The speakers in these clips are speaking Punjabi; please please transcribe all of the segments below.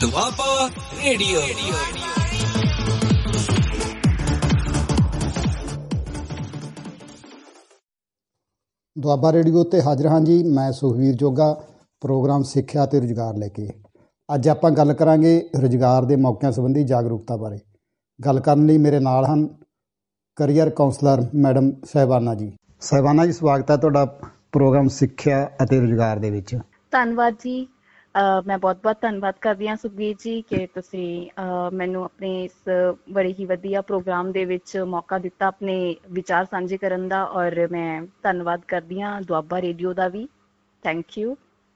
ਦੁਆਬਾ ਰੇਡੀਓ। ਦੁਆਬਾ ਰੇਡੀਓ 'ਤੇ ਹਾਜ਼ਰ ਹਾਂ ਜੀ। ਮੈਂ ਸੁਖਵੀਰ ਜੋਗਾ, ਪ੍ਰੋਗਰਾਮ ਸਿੱਖਿਆ ਅਤੇ ਰੁਜ਼ਗਾਰ ਲੈ ਕੇ। ਅੱਜ ਆਪਾਂ ਗੱਲ ਕਰਾਂਗੇ ਰੁਜ਼ਗਾਰ ਦੇ ਮੌਕਿਆਂ ਸੰਬੰਧੀ ਜਾਗਰੂਕਤਾ ਬਾਰੇ। ਗੱਲ ਕਰਨ ਲਈ ਮੇਰੇ ਨਾਲ ਹਨ ਕਰੀਅਰ ਕਾਉਂਸਲਰ ਮੈਡਮ ਸਾਹਿਬਾਨਾ ਜੀ। ਸਾਹਿਬਾਨਾ ਜੀ, ਸਵਾਗਤ ਹੈ ਤੁਹਾਡਾ ਪ੍ਰੋਗਰਾਮ ਸਿੱਖਿਆ ਅਤੇ ਰੁਜ਼ਗਾਰ ਦੇ ਵਿੱਚ। ਧੰਨਵਾਦ ਜੀ। ਮੈਂ ਬਹੁਤ ਧੰਨਵਾਦ ਕਰਦੀ ਹਾਂ ਸੁਖਬੀਰ ਜੀ ਕਿ ਤੁਸੀਂ ਮੈਨੂੰ ਆਪਣੇ ਇਸ ਬੜੇ ਹੀ ਵਧੀਆ ਪ੍ਰੋਗਰਾਮ ਦੇ ਵਿੱਚ ਮੌਕਾ ਦਿੱਤਾ ਆਪਣੇ ਵਿਚਾਰ ਸਾਂਝੇ ਕਰਨ ਦਾ, ਔਰ ਮੈਂ ਧੰਨਵਾਦ ਕਰਦੀ ਹਾਂ Doaba radio the we. Thank you.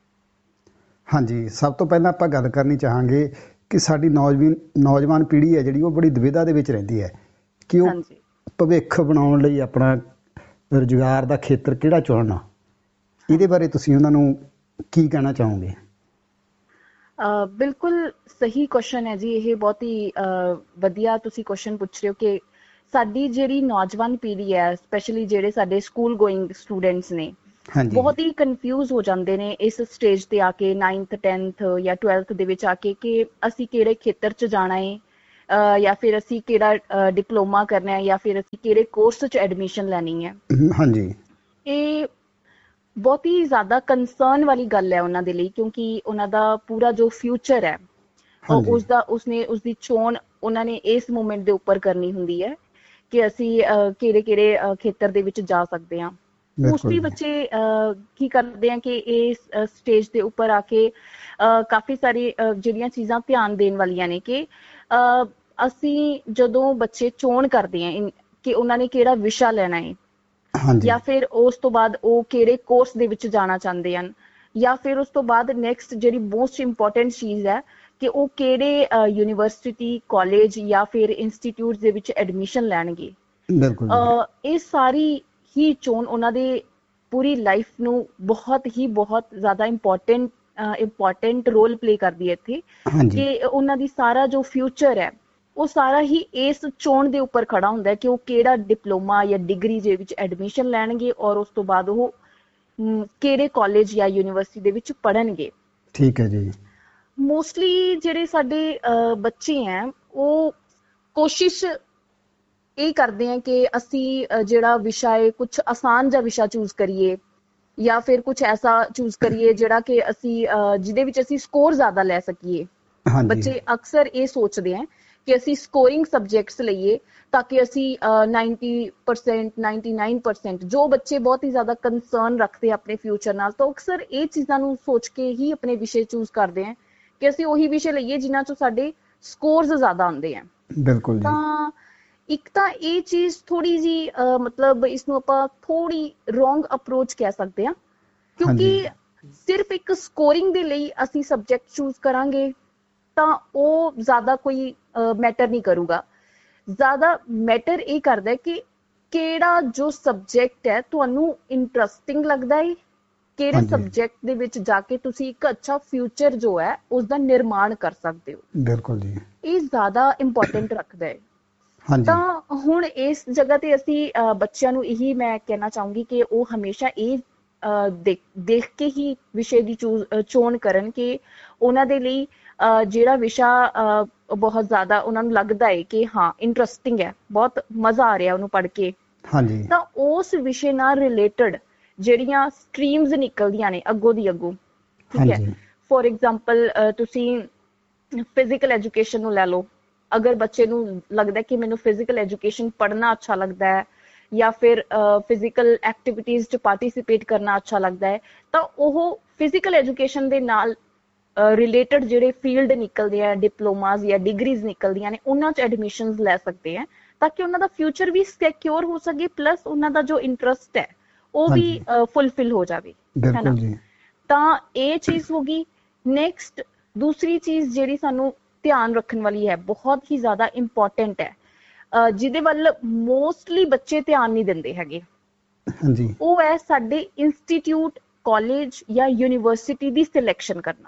ਹਾਂਜੀ, ਸਭ ਤੋਂ ਪਹਿਲਾਂ ਆਪਾਂ ਗੱਲ ਕਰਨੀ ਚਾਹਾਂਗੇ ਕਿ ਸਾਡੀ ਨੌਜਵਾਨ ਪੀੜ੍ਹੀ ਹੈ ਜਿਹੜੀ, ਉਹ ਬੜੀ ਦੁਵਿਧਾ ਦੇ ਵਿੱਚ ਰਹਿੰਦੀ ਹੈ ਕਿ ਉਹ ਭਵਿੱਖ ਬਣਾਉਣ ਲਈ ਆਪਣਾ ਰੁਜ਼ਗਾਰ ਦਾ ਖੇਤਰ ਕਿਹੜਾ ਚੁਣਨਾ। ਇਹਦੇ ਬਾਰੇ ਤੁਸੀਂ ਉਹਨਾਂ ਨੂੰ ਕੀ ਕਹਿਣਾ ਚਾਹੋਗੇ? ਬਿਲਕੁਲ ਸਹੀ ਕੁਐਸਚਨ ਹੈ ਜੀ। ਇਹ ਬਹੁਤ ਹੀ ਵਧੀਆ ਤੁਸੀਂ ਕੁਐਸਚਨ ਪੁੱਛ ਰਹੇ ਹੋ ਕਿ ਸਾਡੀ ਜਿਹੜੀ ਨੌਜਵਾਨ ਪੀੜ੍ਹੀ ਹੈ, ਸਪੈਸ਼ਲੀ ਜਿਹੜੇ ਸਾਡੇ ਸਕੂਲ ਗੋਇੰਗ ਸਟੂਡੈਂਟਸ ਨੇ, ਬਹੁਤ ਹੀ ਕਨਫਿਊਜ਼ ਹੋ ਜਾਂਦੇ ਨੇ ਇਸ ਸਟੇਜ ਤੇ ਆ ਕੇ, 9th 10th ਜਾਂ 12th ਦੇ ਵਿੱਚ ਆ ਕੇ, ਕਿ ਅਸੀਂ ਕਿਹੜੇ ਖੇਤਰ 'ਚ ਜਾਣਾ ਹੈ, ਜਾਂ ਫਿਰ ਅਸੀਂ ਕਿਹੜਾ ਡਿਪਲੋਮਾ ਕਰਨਾ ਹੈ, ਜਾਂ ਫਿਰ ਅਸੀਂ ਕਿਹੜੇ ਕੋਰਸ 'ਚ ਐਡਮਿਸ਼ਨ ਲੈਣੀ ਹੈ। ਹਾਂਜੀ, ਇਹ ਬਹੁਤ ਹੀ ਜ਼ਿਆਦਾ ਕੰਸਰਨ ਵਾਲੀ ਗੱਲ ਹੈ ਉਹਨਾਂ ਦੇ ਲਈ, ਕਿਉਂਕਿ ਉਹਨਾਂ ਦਾ ਪੂਰਾ ਜੋ ਫਿਊਚਰ ਹੈ ਉਸਦੀ ਚੋਣ ਉਹਨਾਂ ਨੇ ਇਸ ਮੂਮੈਂਟ ਦੇ ਉੱਪਰ ਕਰਨੀ ਹੁੰਦੀ ਹੈ ਕਿ ਅਸੀਂ ਕਿਹੜੇ ਖੇਤਰ ਦੇ ਵਿੱਚ ਜਾ ਸਕਦੇ ਹਾਂ। ਮੋਸਟਲੀ ਬੱਚੇ ਕੀ ਕਰਦੇ ਆ ਕਿ ਇਸ ਸਟੇਜ ਦੇ ਉੱਪਰ ਆ ਕੇ ਕਾਫੀ ਸਾਰੀ ਜਿਹੜੀਆਂ ਚੀਜ਼ਾਂ ਧਿਆਨ ਦੇਣ ਵਾਲੀਆਂ ਨੇ ਕਿ ਅਸੀਂ ਜਦੋਂ ਬੱਚੇ ਚੋਣ ਕਰਦੇ ਆ ਕਿ ਉਹਨਾਂ ਨੇ ਕਿਹੜਾ ਵਿਸ਼ਾ ਲੈਣਾ ਹੈ, ਜਾਂ ਫਿਰ ਉਸ ਤੋਂ ਬਾਅਦ ਉਹ ਕਿਹੜੇ ਕੋਰਸ ਦੇ ਵਿੱਚ ਜਾਣਾ ਚਾਹੁੰਦੇ ਹਨ, ਜਾਂ ਫਿਰ ਉਸ ਤੋਂ ਬਾਅਦ ਨੈਕਸਟ ਜਿਹੜੀ ਮੋਸਟ ਇੰਪੋਰਟੈਂਟ ਚੀਜ਼ ਹੈ ਕਿ ਉਹ ਕਿਹੜੇ ਯੂਨੀਵਰਸਿਟੀ, ਕਾਲਜ ਜਾਂ ਫਿਰ ਇੰਸਟੀਟਿਊਟ ਦੇ ਵਿੱਚ ਐਡਮਿਸ਼ਨ ਲੈਣਗੇ। ਇਹ ਸਾਰੀ ਹੀ ਚੋਣ ਉਹਨਾਂ ਦੇ ਪੂਰੀ ਲਾਈਫ ਨੂੰ ਬਹੁਤ ਜ਼ਿਆਦਾ ਇੰਪੋਰਟੈਂਟ ਰੋਲ ਪਲੇ ਕਰਦੀ ਹੈ ਇੱਥੇ, ਕਿ ਉਹਨਾਂ ਦੀ ਸਾਰਾ ਜੋ ਫਿਊਚਰ ਹੈ ਉਹ ਸਾਰਾ ਹੀ ਇਸ ਚੋਣ ਦੇ ਉੱਪਰ ਖੜਾ ਹੁੰਦਾ ਹੈ ਕਿ ਉਹ ਕਿਹੜਾ ਡਿਪਲੋਮਾ ਜਾਂ ਡਿਗਰੀ ਦੇ ਵਿੱਚ ਐਡਮਿਸ਼ਨ ਲੈਣਗੇ, ਔਰ ਉਸ ਤੋਂ ਬਾਅਦ ਉਹ ਕਿਹੜੇ ਕਾਲਜ ਜਾਂ ਯੂਨੀਵਰਸਿਟੀ ਦੇ ਵਿੱਚ ਪੜ੍ਹਨਗੇ। ਠੀਕ ਹੈ ਜੀ। ਮੋਸਟਲੀ ਜਿਹੜੇ ਸਾਡੇ ਬੱਚੇ ਹੈ ਉਹ ਕੋਸ਼ਿਸ਼ ਇਹ ਕਰਦੇ ਆ ਕਿ ਅਸੀਂ ਜਿਹੜਾ ਵਿਸ਼ਾ ਹੈ ਕੁਛ ਆਸਾਨ ਜਿਹਾ ਵਿਸ਼ਾ ਚੂਜ਼ ਕਰੀਏ, ਜਾਂ ਫਿਰ ਕੁਛ ਐਸਾ ਚੂਜ਼ ਕਰੀਏ ਜਿਹੜਾ ਕਿ ਅਸੀਂ ਜਿਹਦੇ ਵਿੱਚ ਅਸੀਂ ਸਕੋਰ ਜ਼ਿਆਦਾ ਲੈ ਸਕੀਏ। ਬੱਚੇ ਅਕਸਰ ਇਹ ਸੋਚਦੇ ਆ ਕਿ ਅਸੀਂ ਸਕੋਰਿੰਗ ਸਬਜੈਕਟਸ ਲਈਏ ਤਾਂ ਕਿ ਅਸੀਂ 90%, 99%, ਜੋ ਬੱਚੇ ਬਹੁਤ ਹੀ ਜ਼ਿਆਦਾ ਕੰਸਰਨ ਰੱਖਦੇ ਆ ਆਪਣੇ ਫਿਊਚਰ ਨਾਲ, ਤਾਂ ਅਕਸਰ ਇਹ ਚੀਜ਼ਾਂ ਨੂੰ ਸੋਚ ਕੇ ਹੀ ਆਪਣੇ ਵਿਸ਼ੇ ਚੂਜ਼ ਕਰਦੇ ਆ ਕਿ ਅਸੀਂ ਉਹੀ ਵਿਸ਼ੇ ਲਈਏ ਜਿਨ੍ਹਾਂ 'ਚੋਂ ਸਾਡੇ ਸਕੋਰਸ ਜ਼ਿਆਦਾ ਆਉਂਦੇ ਆ। ਬਿਲਕੁਲ। ਤਾਂ ਇੱਕ ਤਾਂ ਇਹ ਚੀਜ਼ ਥੋੜੀ ਜਿਹੀ ਮਤਲਬ ਇਸਨੂੰ ਆਪਾਂ ਥੋੜੀ ਰੋਂਗ ਅਪਰੋਚ ਕਹਿ ਸਕਦੇ ਹਾਂ, ਕਿਉਂਕਿ ਸਿਰਫ ਇੱਕ ਸਕੋਰਿੰਗ ਦੇ ਲਈ ਅਸੀਂ ਸਬਜੈਕਟ ਚੂਜ਼ ਕਰਾਂਗੇ ਤਾਂ ਉਹ ਜ਼ਿਆਦਾ ਕੋਈ ਮੈਟਰ ਨਹੀਂ ਕਰੂਗਾ। ਜ਼ਿਆਦਾ ਮੈਟਰ ਇਹ ਕਰਦਾ ਕਿ ਕਿਹੜਾ ਜੋ ਸਬਜੈਕਟ ਹੈ ਤੁਹਾਨੂੰ ਇੰਟਰਸਟਿੰਗ ਲੱਗਦਾ ਹੈ, ਕਿਹੜੇ ਸਬਜੈਕਟ ਦੇ ਵਿੱਚ ਜਾ ਕੇ ਤੁਸੀਂ ਇੱਕ ਅੱਛਾ ਫਿਊਚਰ ਜੋ ਹੈ ਉਸਦਾ ਨਿਰਮਾਣ ਕਰ ਸਕਦੇ ਹੋ। ਬਿਲਕੁਲ ਜੀ, ਇਹ ਜ਼ਿਆਦਾ ਇੰਪੋਰਟੈਂਟ ਰੱਖਦਾ ਹੈ। ਤਾਂ ਹੁਣ ਇਸ ਜਗ੍ਹਾ ਤੇ ਅਸੀਂ ਬੱਚਿਆਂ ਨੂੰ ਇਹੀ ਮੈਂ ਕਹਿਣਾ ਚਾਹੂੰਗੀ ਕਿ ਉਹ ਹਮੇਸ਼ਾ ਇਹ ਦੇਖ ਕੇ ਹੀ ਵਿਸ਼ੇ ਦੀ ਚੋਣ ਕਰਨ ਕਿ ਉਹਨਾਂ ਦੇ ਲਈ ਜਿਹੜਾ ਵਿਸ਼ਾ ਬਹੁਤ ਜ਼ਿਆਦਾ ਉਹਨਾਂ ਨੂੰ ਲੱਗਦਾ ਹੈ ਕਿ ਹਾਂ ਇੰਟਰਸਟਿੰਗ ਹੈ, ਬਹੁਤ ਮਜ਼ਾ ਆ ਰਿਹਾ ਉਹਨੂੰ ਪੜ੍ਹ ਕੇ, ਤਾਂ ਉਸ ਵਿਸ਼ੇ ਨਾਲ ਰਿਲੇਟਡ ਜਿਹੜੀਆਂ ਸਟਰੀਮਸ ਨਿਕਲਦੀਆਂ ਨੇ ਅੱਗੋਂ ਦੀ ਅੱਗੋਂ, ਠੀਕ ਹੈ। ਫੋਰ ਐਗਜ਼ਾਮਪਲ ਤੁਸੀਂ ਫਿਜ਼ੀਕਲ ਐਜੂਕੇਸ਼ਨ ਨੂੰ ਲੈ ਲਓ। ਅਗਰ ਬੱਚੇ ਨੂੰ ਲੱਗਦਾ ਕਿ ਮੈਨੂੰ ਫਿਜ਼ੀਕਲ ਐਜੂਕੇਸ਼ਨ ਪੜ੍ਹਨਾ ਅੱਛਾ ਲੱਗਦਾ ਹੈ, ਜਾਂ ਫਿਰ ਫਿਜ਼ੀਕਲ ਐਕਟੀਵਿਟੀਜ਼ 'ਚ ਪਾਰਟੀਸਿਪੇਟ ਕਰਨਾ ਅੱਛਾ ਲੱਗਦਾ ਹੈ, ਤਾਂ ਉਹ ਫਿਜ਼ੀਕਲ ਐਜੂਕੇਸ਼ਨ ਦੇ ਨਾਲ ਰਿਲੇਟਡ ਜਿਹੜੇ ਫੀਲਡ ਨਿਕਲਦੇ ਆ, ਡਿਪਲੋਮਾਜ਼ ਜਾਂ ਡਿਗਰੀਜ਼ ਨਿਕਲਦੀਆਂ ਨੇ, ਉਹਨਾਂ 'ਚ ਐਡਮਿਸ਼ਨਸ ਲੈ ਸਕਦੇ ਆ ਤਾਂ ਕਿ ਉਹਨਾਂ ਦਾ ਫਿਊਚਰ ਵੀ ਸਿਕਿਉਰ ਹੋ ਸਕੇ, ਪਲੱਸ ਉਹਨਾਂ ਦਾ ਜੋ ਇੰਟਰਸਟ ਹੈ ਉਹ ਵੀ ਫੁਲਫਿਲ ਹੋ ਜਾਵੇ, ਹੈ ਨਾ। ਤਾਂ ਇਹ ਚੀਜ਼ ਹੋ ਗਈ। ਨੈਕਸਟ ਦੂਸਰੀ ਚੀਜ਼ ਜਿਹੜੀ ਸਾਨੂੰ ਧਿਆਨ ਰੱਖਣ ਵਾਲੀ ਹੈ, ਬਹੁਤ ਹੀ ਜ਼ਿਆਦਾ ਇੰਪੋਰਟੈਂਟ ਹੈ, ਜਿਹਦੇ ਵੱਲ ਮੋਸਟਲੀ ਬੱਚੇ ਧਿਆਨ ਨਹੀਂ ਦਿੰਦੇ ਹੈਗੇ, ਉਹ ਹੈ ਸਾਡੇ ਇੰਸਟੀਟਿਊਟ, ਕਾਲਜ ਜਾਂ ਯੂਨੀਵਰਸਿਟੀ ਦੀ ਸਿਲੈਕਸ਼ਨ ਕਰਨਾ।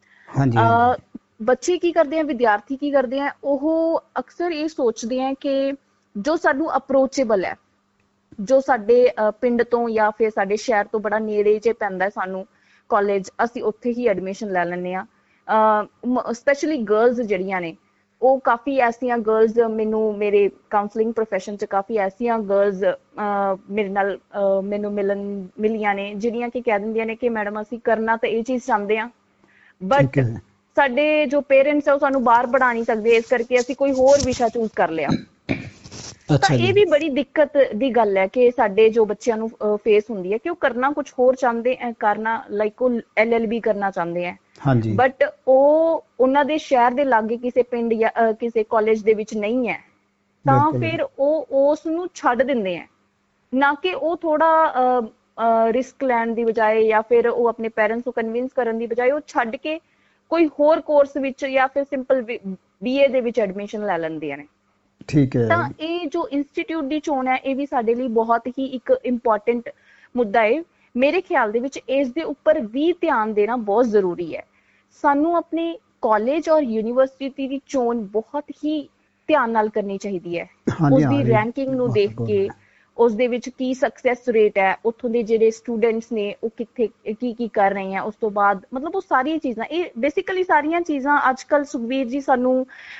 ਬੱਚੇ ਕੀ ਕਰਦੇ ਆ, ਵਿਦਿਆਰਥੀ ਕੀ ਕਰਦੇ ਆ, ਉਹ ਅਕਸਰ ਇਹ ਸੋਚਦੇ ਆ ਕਿ ਜੋ ਸਾਨੂੰ ਅਪਰੋਚੇਬਲ ਹੈ, ਜੋ ਸਾਡੇ ਪਿੰਡ ਤੋਂ ਜਾਂ ਫਿਰ ਸਾਡੇ ਸ਼ਹਿਰ ਤੋਂ ਬੜਾ ਨੇੜੇ 'ਚ ਪੈਂਦਾ ਸਾਨੂੰ ਕਾਲਜ, ਅਸੀਂ ਉੱਥੇ ਹੀ ਐਡਮਿਸ਼ਨ ਲੈ ਲੈਂਦੇ ਹਾਂ। ਸਪੈਸ਼ਲੀ ਗਰਲਸ ਜਿਹੜੀਆਂ ਨੇ, ਉਹ ਕਾਫੀ ਐਸੀਆਂ ਗਰਲਸ ਮੈਨੂੰ ਮੇਰੇ ਕਾਉਂਸਲਿੰਗ ਪ੍ਰੋਫੈਸ਼ਨ 'ਚ ਕਾਫੀ ਐਸੀਆਂ ਗਰਲਸ ਮੇਰੇ ਨਾਲ ਮੈਨੂੰ ਮਿਲੀਆਂ ਨੇ, ਜਿਹੜੀਆਂ ਕਿ ਕਹਿ ਦਿੰਦੀਆਂ ਨੇ ਕਿ ਮੈਡਮ ਅਸੀਂ ਕਰਨਾ ਤਾਂ ਇਹ ਚੀਜ਼ ਚਾਹੁੰਦੇ ਹਾਂ, ਠੀਕ ਬਟ ਹੈ। ਸਾਡੇ ਜੋ ਪੇਰੈਂਟਸ ਆ ਉਹ ਸਾਨੂੰ ਬਾਹਰ ਪੜ੍ਹਾ ਨਹੀਂ ਸਕਦੇ, ਇਸ ਕਰਕੇ ਅਸੀਂ ਕੋਈ ਹੋਰ ਵਿਸ਼ਾ ਚੂਜ਼ ਕਰ ਲਿਆ। ਤਾਂ ਅੱਛਾ ਜੀ। ਇਹ ਵੀ ਬੜੀ ਦਿੱਕਤ ਦੀ ਗੱਲ ਹੈ ਕਿ ਸਾਡੇ ਜੋ ਬੱਚਿਆਂ ਨੂੰ ਫੇਸ ਹੁੰਦੀ ਹੈ ਕਿ ਉਹ ਕਰਨਾ ਕੁਝ ਹੋਰ ਚਾਹੁੰਦੇ ਹੈ, ਕਰਨਾ ਲਾਈਕ ਉਹ LLB ਕਰਨਾ ਚਾਹੁੰਦੇ ਹੈ, ਹਾਂਜੀ ਬਟ ਉਹ ਉਹਨਾਂ ਦੇ ਸ਼ਹਿਰ ਦੇ ਲਾਗੇ ਕਿਸੇ ਪਿੰਡ ਜਾਂ ਕਿਸੇ ਕਾਲਜ ਦੇ ਵਿੱਚ ਨਹੀਂ ਹੈ, ਤਾਂ ਬਿਲਕੁਲ ਫਿਰ ਉਹ ਉਸ ਨੂੰ ਛੱਡ ਦਿੰਦੇ ਹੈ। ਨਾ ਕਿ ਉਹ ਥੋੜਾ ਰਿਸਕ ਲੈਣ ਦੀ ਬਜਾਏ ਜਾਂ ਫਿਰ ਉਹ ਆਪਣੇ ਪੇਰੈਂਟਸ ਨੂੰ ਕਨਵਿੰਸ ਕਰਨ ਦੀ ਬਜਾਏ ਉਹ ਛੱਡ ਕੇ ਕੋਈ ਹੋਰ ਕੋਰਸ ਵਿੱਚ ਜਾਂ ਫਿਰ ਸਿੰਪਲ BA ਦੇ ਵਿੱਚ ਐਡਮਿਸ਼ਨ ਲੈ ਲੈਂਦੀਆਂ ਨੇ। ਠੀਕ ਹੈ। ਤਾਂ ਇਹ ਜੋ ਇੰਸਟੀਚਿਊਟ ਦੀ ਚੋਣ ਹੈ ਇਹ ਵੀ ਸਾਡੇ ਲਈ ਬਹੁਤ ਹੀ ਇੱਕ ਇੰਪੋਰਟੈਂਟ ਮੁੱਦਾ ਹੈ। ਮੇਰੇ ਖਿਆਲ ਦੇ ਵਿੱਚ ਇਸ ਦੇ ਉੱਪਰ ਵੀ ਧਿਆਨ ਦੇਣਾ ਬਹੁਤ ਜ਼ਰੂਰੀ ਹੈ। ਸਾਨੂੰ ਆਪਣੇ ਕਾਲਜ ਔਰ ਯੂਨੀਵਰਸਿਟੀ ਦੀ ਚੋਣ ਬਹੁਤ ਹੀ ਧਿਆਨ ਨਾਲ ਕਰਨੀ ਚਾਹੀਦੀ ਹੈ। ਹਾਂਜੀ, ਉਸਦੀ ਹਾਂ, ਰੈਂਕਿੰਗ ਨੂੰ ਦੇਖ ਕੇ, ਉਸਦੇ ਵਿੱਚ ਕੀ ਸਕਸੈਸ ਰੇਟ ਹੈ, ਉੱਥੋਂ ਦੇ ਜਿਹੜੇ ਸਟੂਡੈਂਟਸ ਨੇ ਉਹ ਕਿੱਥੇ ਕੀ ਕਰ ਰਹੇ ਆ, ਉਸ ਤੋਂ ਬਾਅਦ ਮਤਲਬ ਉਹ ਸਾਰੀਆਂ ਚੀਜ਼ਾਂ, ਇਹ ਬੇਸਿਕਲੀ ਸਾਰੀਆਂ ਚੀਜ਼ਾਂ ਅੱਜ ਕੱਲ੍ਹ ਸੁਖਬੀਰ ਜੀ ਸਾਨੂੰ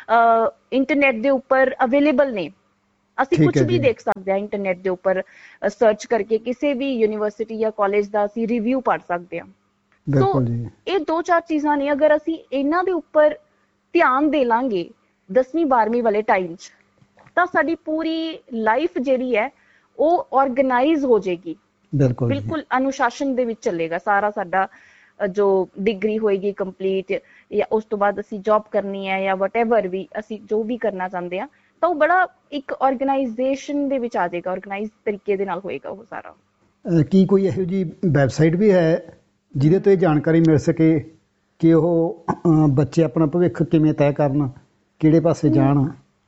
ਇੰਟਰਨੈਟ ਦੇ ਉੱਪਰ ਅਵੇਲੇਬਲ ਨੇ। ਅਸੀਂ ਠੀਕ ਕੁਝ ਹੈ ਵੀ ਜੀ। ਦੇਖ ਸਕਦੇ ਹਾਂ ਇੰਟਰਨੈਟ ਦੇ ਉੱਪਰ ਸਰਚ ਕਰਕੇ, ਕਿਸੇ ਵੀ ਯੂਨੀਵਰਸਿਟੀ ਜਾਂ ਕਾਲਜ ਦਾ ਅਸੀਂ ਰਿਵਿਊ ਪੜ੍ਹ ਸਕਦੇ ਹਾਂ। ਸੋ ਬਿਲਕੁਲ ਜੀ। ਇਹ 2-4 ਚੀਜ਼ਾਂ ਨੇ, ਅਗਰ ਅਸੀਂ ਇਹਨਾਂ ਦੇ ਉੱਪਰ ਧਿਆਨ ਦੇ ਲਾਂਗੇ 10ਵੀਂ 12ਵੀਂ ਵਾਲੇ ਟਾਈਮ 'ਚ, ਤਾਂ ਸਾਡੀ ਪੂਰੀ ਲਾਈਫ ਜਿਹੜੀ ਹੈ ਉਹ ਆਰਗੇਨਾਈਜ਼ ਹੋ ਜਾਏਗੀ, ਬਿਲਕੁਲ ਜੀ। ਬਿਲਕੁਲ ਅਨੁਸ਼ਾਸਨ ਦੇ ਵਿੱਚ ਚੱਲੇਗਾ ਸਾਰਾ ਸਾਡਾ। ਜੋ ਡਿਗਰੀ ਹੋਏਗੀ ਕੰਪਲੀਟ, ਜਾਂ ਉਸ ਤੋਂ ਬਾਅਦ ਅਸੀਂ ਜੌਬ ਕਰਨੀ ਹੈ ਜਾਂ ਵਟਐਵਰ ਵੀ ਅਸੀਂ ਜੋ ਵੀ ਕਰਨਾ ਚਾਹੁੰਦੇ ਹਾਂ, ਤਾਂ ਉਹ ਬੜਾ ਇੱਕ ਆਰਗੇਨਾਈਜੇਸ਼ਨ ਦੇ ਵਿੱਚ ਆ ਜਾਏਗਾ, ਆਰਗੇਨਾਈਜ਼ ਤਰੀਕੇ ਦੇ ਨਾਲ ਹੋਏਗਾ ਉਹ ਸਾਰਾ। ਕੀ ਕੋਈ ਇਹੋ ਜਿਹੀ ਵੈਬਸਾਈਟ ਵੀ ਹੈ ਜਿਹਦੇ ਤੋਂ ਇਹ ਜਾਣਕਾਰੀ ਮਿਲ ਸਕੇ ਕਿ ਉਹ ਬੱਚੇ ਆਪਣਾ ਭਵਿੱਖ ਕਿਵੇਂ ਤੈਅ ਕਰਨ, ਕਿਹੜੇ ਪਾਸੇ ਜਾਣ,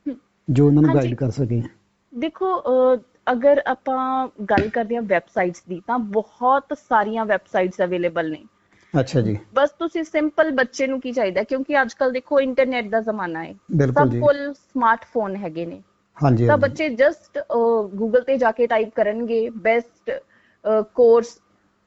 ਜੋ ਉਹਨਾਂ ਨੂੰ ਗਾਈਡ ਕਰ ਸਕੇ? ਦੇਖੋ, ਅਗਰ ਆਪਾਂ ਗੱਲ ਕਰਦੇ ਹਾਂ ਵੈਬਸਾਈਟਸ ਦੀ, ਤਾਂ ਬਹੁਤ ਸਾਰੀਆਂ ਵੈਬਸਾਈਟਸ ਅਵੇਲੇਬਲ ਨੇ। ਅੱਛਾ ਜੀ। ਬਸ ਤੁਸੀਂ ਸਿੰਪਲ ਬੱਚੇ ਨੂੰ ਕੀ ਚਾਹੀਦਾ, ਕਿਉਂਕਿ ਅੱਜ ਕੱਲ ਦੇਖੋ ਇੰਟਰਨੈਟ ਦਾ ਜ਼ਮਾਨਾ ਹੈ, ਬਿਲਕੁਲ ਸਭ ਜੀ। ਕੋਲ ਸਮਾਰਟਫੋਨ ਹੈਗੇ ਨੇ, ਹਾਂਜੀ ਤਾਂ ਹਾਂਜੀ। ਬੱਚੇ ਜਸਟ ਗੂਗਲ ਤੇ ਜਾ ਕੇ ਟਾਈਪ ਕਰਨਗੇ ਬੈਸਟ ਕੋਰਸ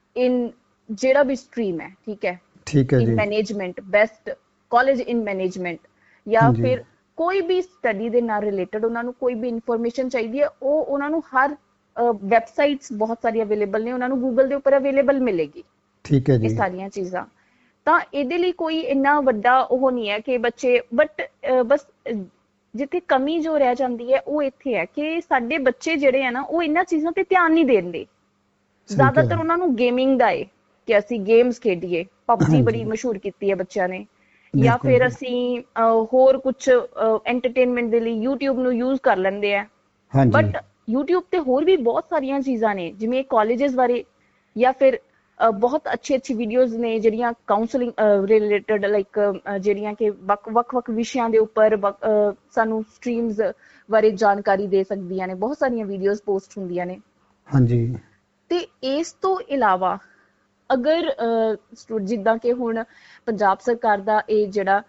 ਇਨ ਜਿਹੜਾ ਵੀ ਸਟਰੀਮ ਹੈ, ਠੀਕ ਹੈ, ਠੀਕ ਹੈ ਇਨ ਜੀ। ਮੈਨੇਜਮੈਂਟ, ਬੈਸਟ ਕਾਲਜ ਇਨ ਮੈਨੇਜਮੈਂਟ, ਜਾਂ ਹਾਂਜੀ ਫਿਰ ਕੋਈ ਵੀ ਸਟੱਡੀ ਦੇ ਨਾਲ ਰਿਲੇਟਡ ਉਹਨਾਂ ਨੂੰ ਕੋਈ ਵੀ ਇਨਫੋਰਮੇਸ਼ਨ ਚਾਹੀਦੀ ਹੈ, ਉਹ ਉਹਨਾਂ ਨੂੰ ਹਰ ਵੈਬਸਾਈਟਸ ਬਹੁਤ ਸਾਰੀ ਅਵੇਲੇਬਲ ਨੇ, ਉਹਨਾਂ ਨੂੰ ਗੂਗਲ ਦੇ ਉੱਪਰ ਅਵੇਲੇਬਲ ਮਿਲੇਗੀ ਠੀਕ ਹੈ ਇਹ ਜੀ। ਸਾਰੀਆਂ ਚੀਜ਼ਾਂ। ਤਾਂ ਇਹਦੇ ਲਈ ਕੋਈ ਇੰਨਾ ਵੱਡਾ ਉਹ ਨਹੀਂ ਹੈ ਕਿ ਬੱਚੇ, ਬਟ ਬਸ ਜਿੱਥੇ ਕਮੀ ਜੋ ਰਹਿ ਜਾਂਦੀ ਹੈ ਉਹ ਇੱਥੇ ਹੈ ਕਿ ਸਾਡੇ ਬੱਚੇ ਜਿਹੜੇ ਆ ਨਾ, ਉਹ ਇਹਨਾਂ ਚੀਜ਼ਾਂ ਤੇ ਧਿਆਨ ਨਹੀਂ ਦਿੰਦੇ। ਜ਼ਿਆਦਾਤਰ ਉਹਨਾਂ ਨੂੰ ਗੇਮਿੰਗ ਦਾ ਹੈ ਕਿ ਅਸੀਂ ਗੇਮਸ ਖੇਡੀਏ, PUBG ਬੜੀ ਮਸ਼ਹੂਰ ਕੀਤੀ ਹੈ ਬੱਚਿਆਂ ਨੇ, ਜਾਂ ਬਿਲਕੁਲ ਫਿਰ ਜੀ। ਅਸੀਂ ਹੋਰ ਕੁਝ ਐਂਟਰਟੇਨਮੈਂਟ ਦੇ ਲਈ YouTube ਨੂੰ ਯੂਜ਼ ਕਰ ਲੈਂਦੇ ਆ। ਹਾਂਜੀ ਬਟ YouTube ਤੇ ਹੋਰ ਵੀ ਬਹੁਤ ਸਾਰੀਆਂ ਚੀਜ਼ਾਂ ਨੇ, ਜਿਵੇਂ ਕਾਲਜਸ ਬਾਰੇ, ਜਾਂ ਫਿਰ ਬਹੁਤ ਅੱਛੀ ਵੀਡੀਓਜ਼ ਨੇ ਜਿਹੜੀਆਂ ਕਾਉਂਸਲਿੰਗ ਰਿਲੇਟਡ, ਲਾਈਕ ਜਿਹੜੀਆਂ ਕਿ ਵੱਖ-ਵੱਖ ਵਿਸ਼ਿਆਂ ਦੇ ਉੱਪਰ ਸਾਨੂੰ ਸਟਰੀਮਸ ਬਾਰੇ ਜਾਣਕਾਰੀ ਦੇ ਸਕਦੀਆਂ ਨੇ। ਬਹੁਤ ਸਾਰੀਆਂ ਵੀਡੀਓਜ਼ ਪੋਸਟ ਹੁੰਦੀਆਂ ਨੇ। ਹਾਂਜੀ। ਤੇ ਇਸ ਤੋਂ ਇਲਾਵਾ ਅਗਰ ਜਿੱਦਾਂ ਕਿ ਹੁਣ ਪੰਜਾਬ ਸਰਕਾਰ ਦਾ ਇਹ ਜਿਹੜਾ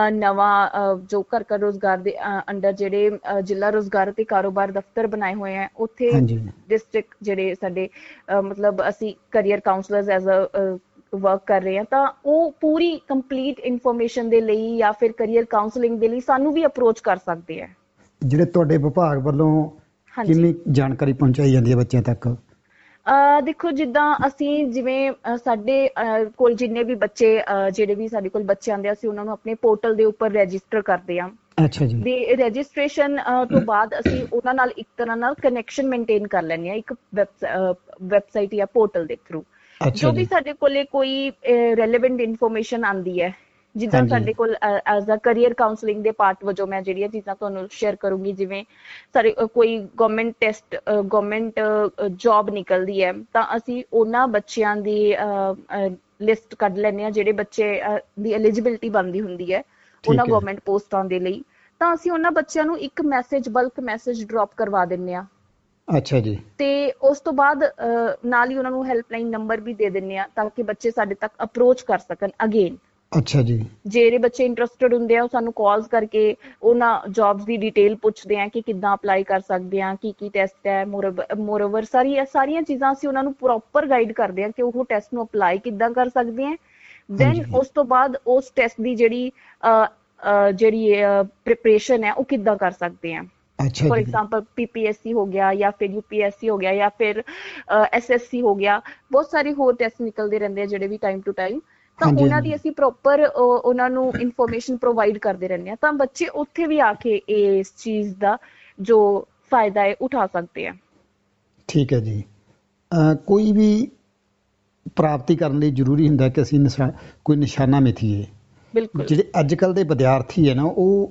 ਨਵਾਂ ਜੋ ਘਰ ਘਰ ਰੋਜ਼ਗਾਰ ਦੇ ਅੰਡਰ ਜਿਹੜੇ ਜ਼ਿਲ੍ਹਾ ਰੋਜ਼ਗਾਰ ਤੇ ਕਾਰੋਬਾਰ ਦਫ਼ਤਰ ਬਣਾਏ ਹੋਏ ਆ, ਉੱਥੇ ਹਾਂਜੀ ਡਿਸਟ੍ਰਿਕਟ ਜਿਹੜੇ ਸਾਡੇ ਮਤਲਬ ਅਸੀਂ career councillors as a work ਕਰ ਰਹੇ ਹਾਂ, ਤਾਂ ਉਹ ਪੂਰੀ ਕੰਪਲੀਟ ਇਨਫੋਰਮੇਸ਼ਨ ਦੇ ਲਈ ਜਾਂ ਫਿਰ ਕਰੀਅਰ ਕਾਉਂਸਲਿੰਗ ਦੇ ਲਈ ਸਾਨੂੰ ਵੀ ਅਪਰੋਚ ਕਰ ਸਕਦੇ ਆ। ਜਿਹੜੇ ਤੁਹਾਡੇ ਵਿਭਾਗ ਵੱਲੋਂ ਕਿੰਨੀ ਜਾਣਕਾਰੀ ਪਹੁੰਚਾਈ ਜਾਂਦੀ ਹੈ ਬੱਚਿਆਂ ਤੱਕ? ਦੇਖੋ, ਜਿੱਦਾਂ ਅਸੀਂ ਜਿਵੇਂ ਸਾਡੇ ਕੋਲ ਜਿੰਨੇ ਵੀ ਬੱਚੇ ਜਿਹੜੇ ਵੀ ਸਾਡੇ ਕੋਲ ਬੱਚੇ ਆਉਂਦੇ ਆ, ਅਸੀਂ ਉਹਨਾਂ ਨੂੰ ਆਪਣੇ ਪੋਰਟਲ ਦੇ ਉੱਪਰ ਰਜਿਸਟਰ ਕਰਦੇ ਹਾਂ। ਅੱਛਾ ਜੀ। ਦੇ ਰਜਿਸਟ੍ਰੇਸ਼ਨ ਤੋਂ ਬਾਅਦ ਅਸੀਂ ਉਹਨਾਂ ਨਾਲ ਇੱਕ ਤਰ੍ਹਾਂ ਨਾਲ ਕਨੈਕਸ਼ਨ ਮੇਨਟੇਨ ਕਰ ਲੈਂਦੇ ਹਾਂ ਇੱਕ ਵੈਬਸਾਈਟ ਜਾਂ ਪੋਰਟਲ ਦੇ ਥਰੂ। ਜੋ ਵੀ ਸਾਡੇ ਕੋਲੇ ਕੋਈ ਰੈਲੇਵੈਂਟ ਇਨਫੋਰਮੇਸ਼ਨ ਆਉਂਦੀ ਹੈ, ਜਿੱਦਾਂ ਸਾਡੇ ਕੋਲ ਐਜ਼ ਅ ਕਰੀਅਰ ਕਾਉਂਸਲਿੰਗ ਦੇ ਪਾਰਟ ਵਜੋਂ ਮੈਂ ਜਿਹੜੀਆਂ ਚੀਜ਼ਾਂ ਤੁਹਾਨੂੰ ਸ਼ੇਅਰ ਕਰੂੰਗੀ, ਜਿਵੇਂ ਸਾਡੇ ਕੋਈ ਗਵਰਨਮੈਂਟ ਟੈਸਟ, ਗਵਰਨਮੈਂਟ ਜੌਬ ਨਿਕਲਦੀ ਹੈ, ਤਾਂ ਅਸੀਂ ਉਹਨਾਂ ਬੱਚਿਆਂ ਦੀ ਲਿਸਟ ਕੱਢ ਲੈਂਦੇ ਹਾਂ ਜਿਹੜੇ ਬੱਚੇ ਦੀ ਐਲੀਜੀਬਿਲਿਟੀ ਬਣਦੀ ਹੁੰਦੀ ਹੈ ਉਹਨਾਂ ਗਵਰਨਮੈਂਟ ਪੋਸਟਾਂ ਦੇ ਲਈ। ਤਾਂ ਅਸੀਂ ਉਹਨਾਂ ਬੱਚਿਆਂ ਨੂੰ ਇੱਕ ਮੈਸੇਜ, ਬਲਕ ਮੈਸੇਜ ਡ੍ਰੌਪ ਕਰਵਾ ਦਿੰਦੇ ਹਾਂ। ਅੱਛਾ ਜੀ। ਤੇ ਉਸ ਤੋਂ ਬਾਅਦ ਨਾਲ ਹੀ ਉਹਨਾਂ ਨੂੰ ਹੈਲਪਲਾਈਨ ਨੰਬਰ ਵੀ ਦੇ ਦਿੰਦੇ ਆ, ਤਾਂ ਕਿ ਬੱਚੇ ਸਾਡੇ ਤੱਕ ਅਪਰੋਚ ਕਰ ਸਕਣ ਅਗੇਨ। ਅੱਛਾ ਜੀ। ਜਿਹੜੇ ਬੱਚੇ ਇੰਟਰਸਟਿਡ ਹੁੰਦੇ ਆ ਉਹ ਸਾਨੂੰ ਕਾਲਸ ਕਰਕੇ ਉਹਨਾਂ ਜੌਬਸ ਦੀ ਡਿਟੇਲ ਪੁੱਛਦੇ ਆ ਕਿ ਕਿੱਦਾਂ ਅਪਲਾਈ ਕਰ ਸਕਦੇ ਆ, ਕੀ ਟੈਸਟ ਹੈ, ਮੋਰਓਵਰ ਸਾਰੀਆਂ ਚੀਜ਼ਾਂ ਅਸੀਂ ਉਹਨਾਂ ਨੂੰ ਪ੍ਰੋਪਰ ਗਾਈਡ ਕਰਦੇ ਆ ਕਿ ਉਹ ਟੈਸਟ ਨੂੰ ਅਪਲਾਈ ਕਿੱਦਾਂ ਕਰ ਸਕਦੇ ਆ, ਦੈਨ ਹਾਂਜੀ ਉਸ ਤੋਂ ਬਾਅਦ ਉਸ ਟੈਸਟ ਦੀ ਜਿਹੜੀ ਪ੍ਰਿਪਰੇਸ਼ਨ ਹੈ ਉਹ ਕਿੱਦਾਂ ਕਰ ਸਕਦੇ ਆ। ਅੱਛਾ ਫॉर ਜੀ एग्जाम्पल पीपीएससी हो गया या फिर यूपीएससी हो गया या फिर एसएससी हो गया, बहुत सारे ਹੋਰ ਟੈਸਟ ਨਿਕਲਦੇ ਰਹਿੰਦੇ ਆ ਜਿਹੜੇ ਵੀ ਟਾਈਮ ਟੂ ਟਾਈਮ, ਤਾਂ ਹਾਂਜੀ ਉਹਨਾਂ ਦੀ ਹਾਂਜੀ ਅਸੀਂ ਪ੍ਰੋਪਰ ਉਹਨਾਂ ਨੂੰ ਇਨਫੋਰਮੇਸ਼ਨ ਪ੍ਰੋਵਾਈਡ ਕਰਦੇ ਰਹਿੰਦੇ ਆ, ਤਾਂ ਬੱਚੇ ਉੱਥੇ ਵੀ ਆ ਕੇ ਇਸ ਚੀਜ਼ ਦਾ ਜੋ ਫਾਇਦਾ ਹੈ ਉਠਾ ਸਕਦੇ ਆ। ਠੀਕ ਹੈ ਜੀ। ਕੋਈ ਵੀ ਪ੍ਰਾਪਤੀ ਕਰਨ ਲਈ ਜ਼ਰੂਰੀ ਹੁੰਦਾ ਕਿ ਅਸੀਂ ਕੋਈ ਨਿਸ਼ਾਨਾ ਮਿਥੀਏ। ਬਿਲਕੁਲ ਜਿਹੜੇ ਅੱਜ ਕੱਲ੍ਹ ਦੇ ਵਿਦਿਆਰਥੀ ਹੈ ਨਾ, ਉਹ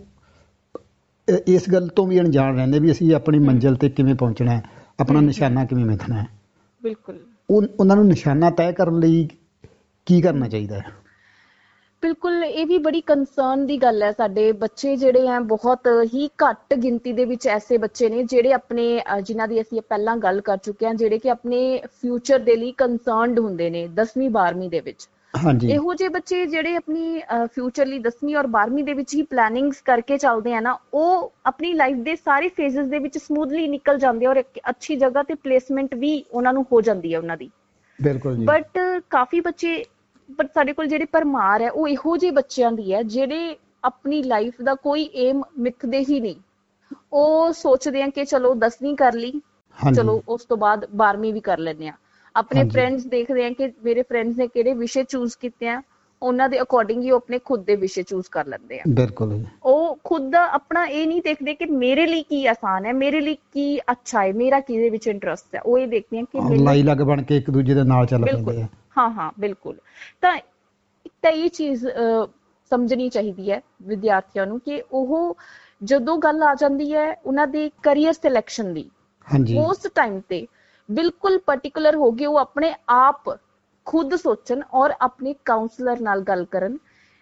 ਇਸ ਗੱਲ ਤੋਂ ਵੀ ਅਣਜਾਣ ਰਹਿੰਦੇ ਵੀ ਅਸੀਂ ਆਪਣੀ ਮੰਜ਼ਿਲ ਤੇ ਕਿਵੇਂ ਪਹੁੰਚਣਾ ਹੈ, ਆਪਣਾ ਨਿਸ਼ਾਨਾ ਕਿਵੇਂ ਮਿਥਣਾ ਹੈ। ਬਿਲਕੁਲ ਉਹਨਾਂ ਨੂੰ ਨਿਸ਼ਾਨਾ ਤੈਅ ਕਰਨ ਲਈ ਕੀ ਕਰਨਾ ਚਾਹੀਦਾ ਹੈ? ਬਿਲਕੁਲ, ਇਹ ਵੀ ਬੜੀ ਕੰਸਰਨ ਦੀ ਗੱਲ ਹੈ। ਸਾਡੇ ਬੱਚੇ ਜਿਹੜੇ ਹੈ ਬਹੁਤ ਹੀ ਘੱਟ ਗਿਣਤੀ ਦੇ ਵਿੱਚ ਐਸੇ ਬੱਚੇ ਨੇ ਜਿਹੜੇ ਆਪਣੇ ਜਿਨ੍ਹਾਂ ਦੀ ਅਸੀਂ ਪਹਿਲਾਂ ਗੱਲ ਕਰ ਚੁੱਕੇ ਹਾਂ, ਜਿਹੜੇ ਕਿ ਆਪਣੇ ਫਿਊਚਰ ਦੇ ਲਈ ਕੰਸਰਨਡ ਹੁੰਦੇ ਨੇ 10ਵੀਂ 12ਵੀਂ ਦੇ ਵਿੱਚ। ਹਾਂਜੀ ਇਹੋ ਜਿਹੇ ਬੱਚੇ ਜਿਹੜੇ ਆਪਣੀ ਫਿਊਚਰ ਲਈ 10ਵੀਂ ਔਰ 12ਵੀਂ ਦੇ ਵਿੱਚ ਹੀ ਪਲੈਨਿੰਗਸ ਕਰਕੇ ਚੱਲਦੇ ਆ ਨਾ, ਉਹ ਆਪਣੀ ਲਾਈਫ ਦੇ ਸਾਰੇ ਫੇਜ਼ਸ ਦੇ ਵਿੱਚ ਸਮੂਥਲੀ ਨਿਕਲ ਜਾਂਦੇ ਆ ਔਰ ਇੱਕ ਅੱਛੀ ਜਗ੍ਹਾ ਤੇ ਪਲੇਸਮੈਂਟ ਵੀ ਉਹਨਾਂ ਨੂੰ ਹੋ ਜਾਂਦੀ ਹੈ ਉਹਨਾਂ ਦੀ। ਬਿਲਕੁਲ ਜੀ। ਬਟ ਕਾਫੀ ਬੱਚੇ, ਬਟ ਸਾਡੇ ਕੋਲ ਜਿਹੜੀ ਭਰਮਾਰ ਹੈ ਉਹ ਇਹੋ ਜਿਹੇ ਬੱਚਿਆਂ ਦੀ ਹੈ ਜਿਹੜੇ ਆਪਣੀ ਲਾਈਫ ਦਾ ਕੋਈ ਏਮ ਮਿੱਥਦੇ ਹੀ ਨਹੀਂ। ਉਹ ਸੋਚਦੇ ਆ ਕਿ ਚਲੋ 10ਵੀਂ ਕਰ ਲਈ, ਚਲੋ ਉਸ ਤੋਂ ਬਾਅਦ 12ਵੀਂ ਵੀ ਕਰ ਲੈਂਦੇ ਆ। ਆਪਣੇ ਫਰੈਂਡਸ ਦੇਖਦੇ ਆ ਕਿ ਮੇਰੇ ਫਰੈਂਡਸ ਨੇ ਕਿਹੜੇ ਵਿਸ਼ੇ ਚੂਜ਼ ਕੀਤੇ ਆ, ਉਹਨਾਂ ਦੇ ਅਕੋਰਡਿੰਗ ਹੀ ਉਹ ਆਪਣੇ ਖੁਦ ਦੇ ਵਿਸ਼ੇ ਚੂਜ਼ ਕਰ ਲੈਂਦੇ ਆ। ਬਿਲਕੁਲ। ਉਹ ਖੁਦ ਦਾ ਆਪਣਾ ਇਹ ਨਹੀਂ ਦੇਖਦੇ ਕਿ ਮੇਰੇ ਲਈ ਕੀ ਆਸਾਨ ਹੈ, ਮੇਰੇ ਲਈ ਕੀ ਅੱਛਾ ਹੈ, ਮੇਰਾ ਕਿਹਦੇ ਵਿੱਚ ਇੰਟਰਸਟ ਹੈ। ਉਹ ਇਹ ਦੇਖਦੇ ਆ ਕਿ ਲਾਈ ਲੱਗ ਬਣ ਕੇ ਇੱਕ ਦੂਜੇ ਦੇ ਨਾਲ ਚੱਲ ਪੈਂਦੇ ਆ। ਹਾਂ ਬਿਲਕੁਲ। ਤਾਂ ਇਹ ਚੀਜ਼ ਸਮਝਣੀ ਚਾਹੀਦੀ ਹੈ ਵਿਦਿਆਰਥੀਆਂ ਨੂੰ ਕਿ ਉਹ ਜਦੋਂ ਗੱਲ ਆ ਜਾਂਦੀ ਹੈ ਉਹਨਾਂ ਦੇ ਕਰੀਅਰ ਸਿਲੈਕਸ਼ਨ ਦੀ, ਉਸ ਟਾਈਮ ਤੇ ਬਿਲਕੁਲ ਪਾਰਟਿਕੂਲਰ ਹੋ ਕੇ ਉਹ ਆਪਣੇ ਆਪ ਖੁਦ ਸੋਚਣ ਔਰ ਆਪਣੇ ਕਾਉਂਸਲਰ ਨਾਲ ਗੱਲ ਕਰਨ,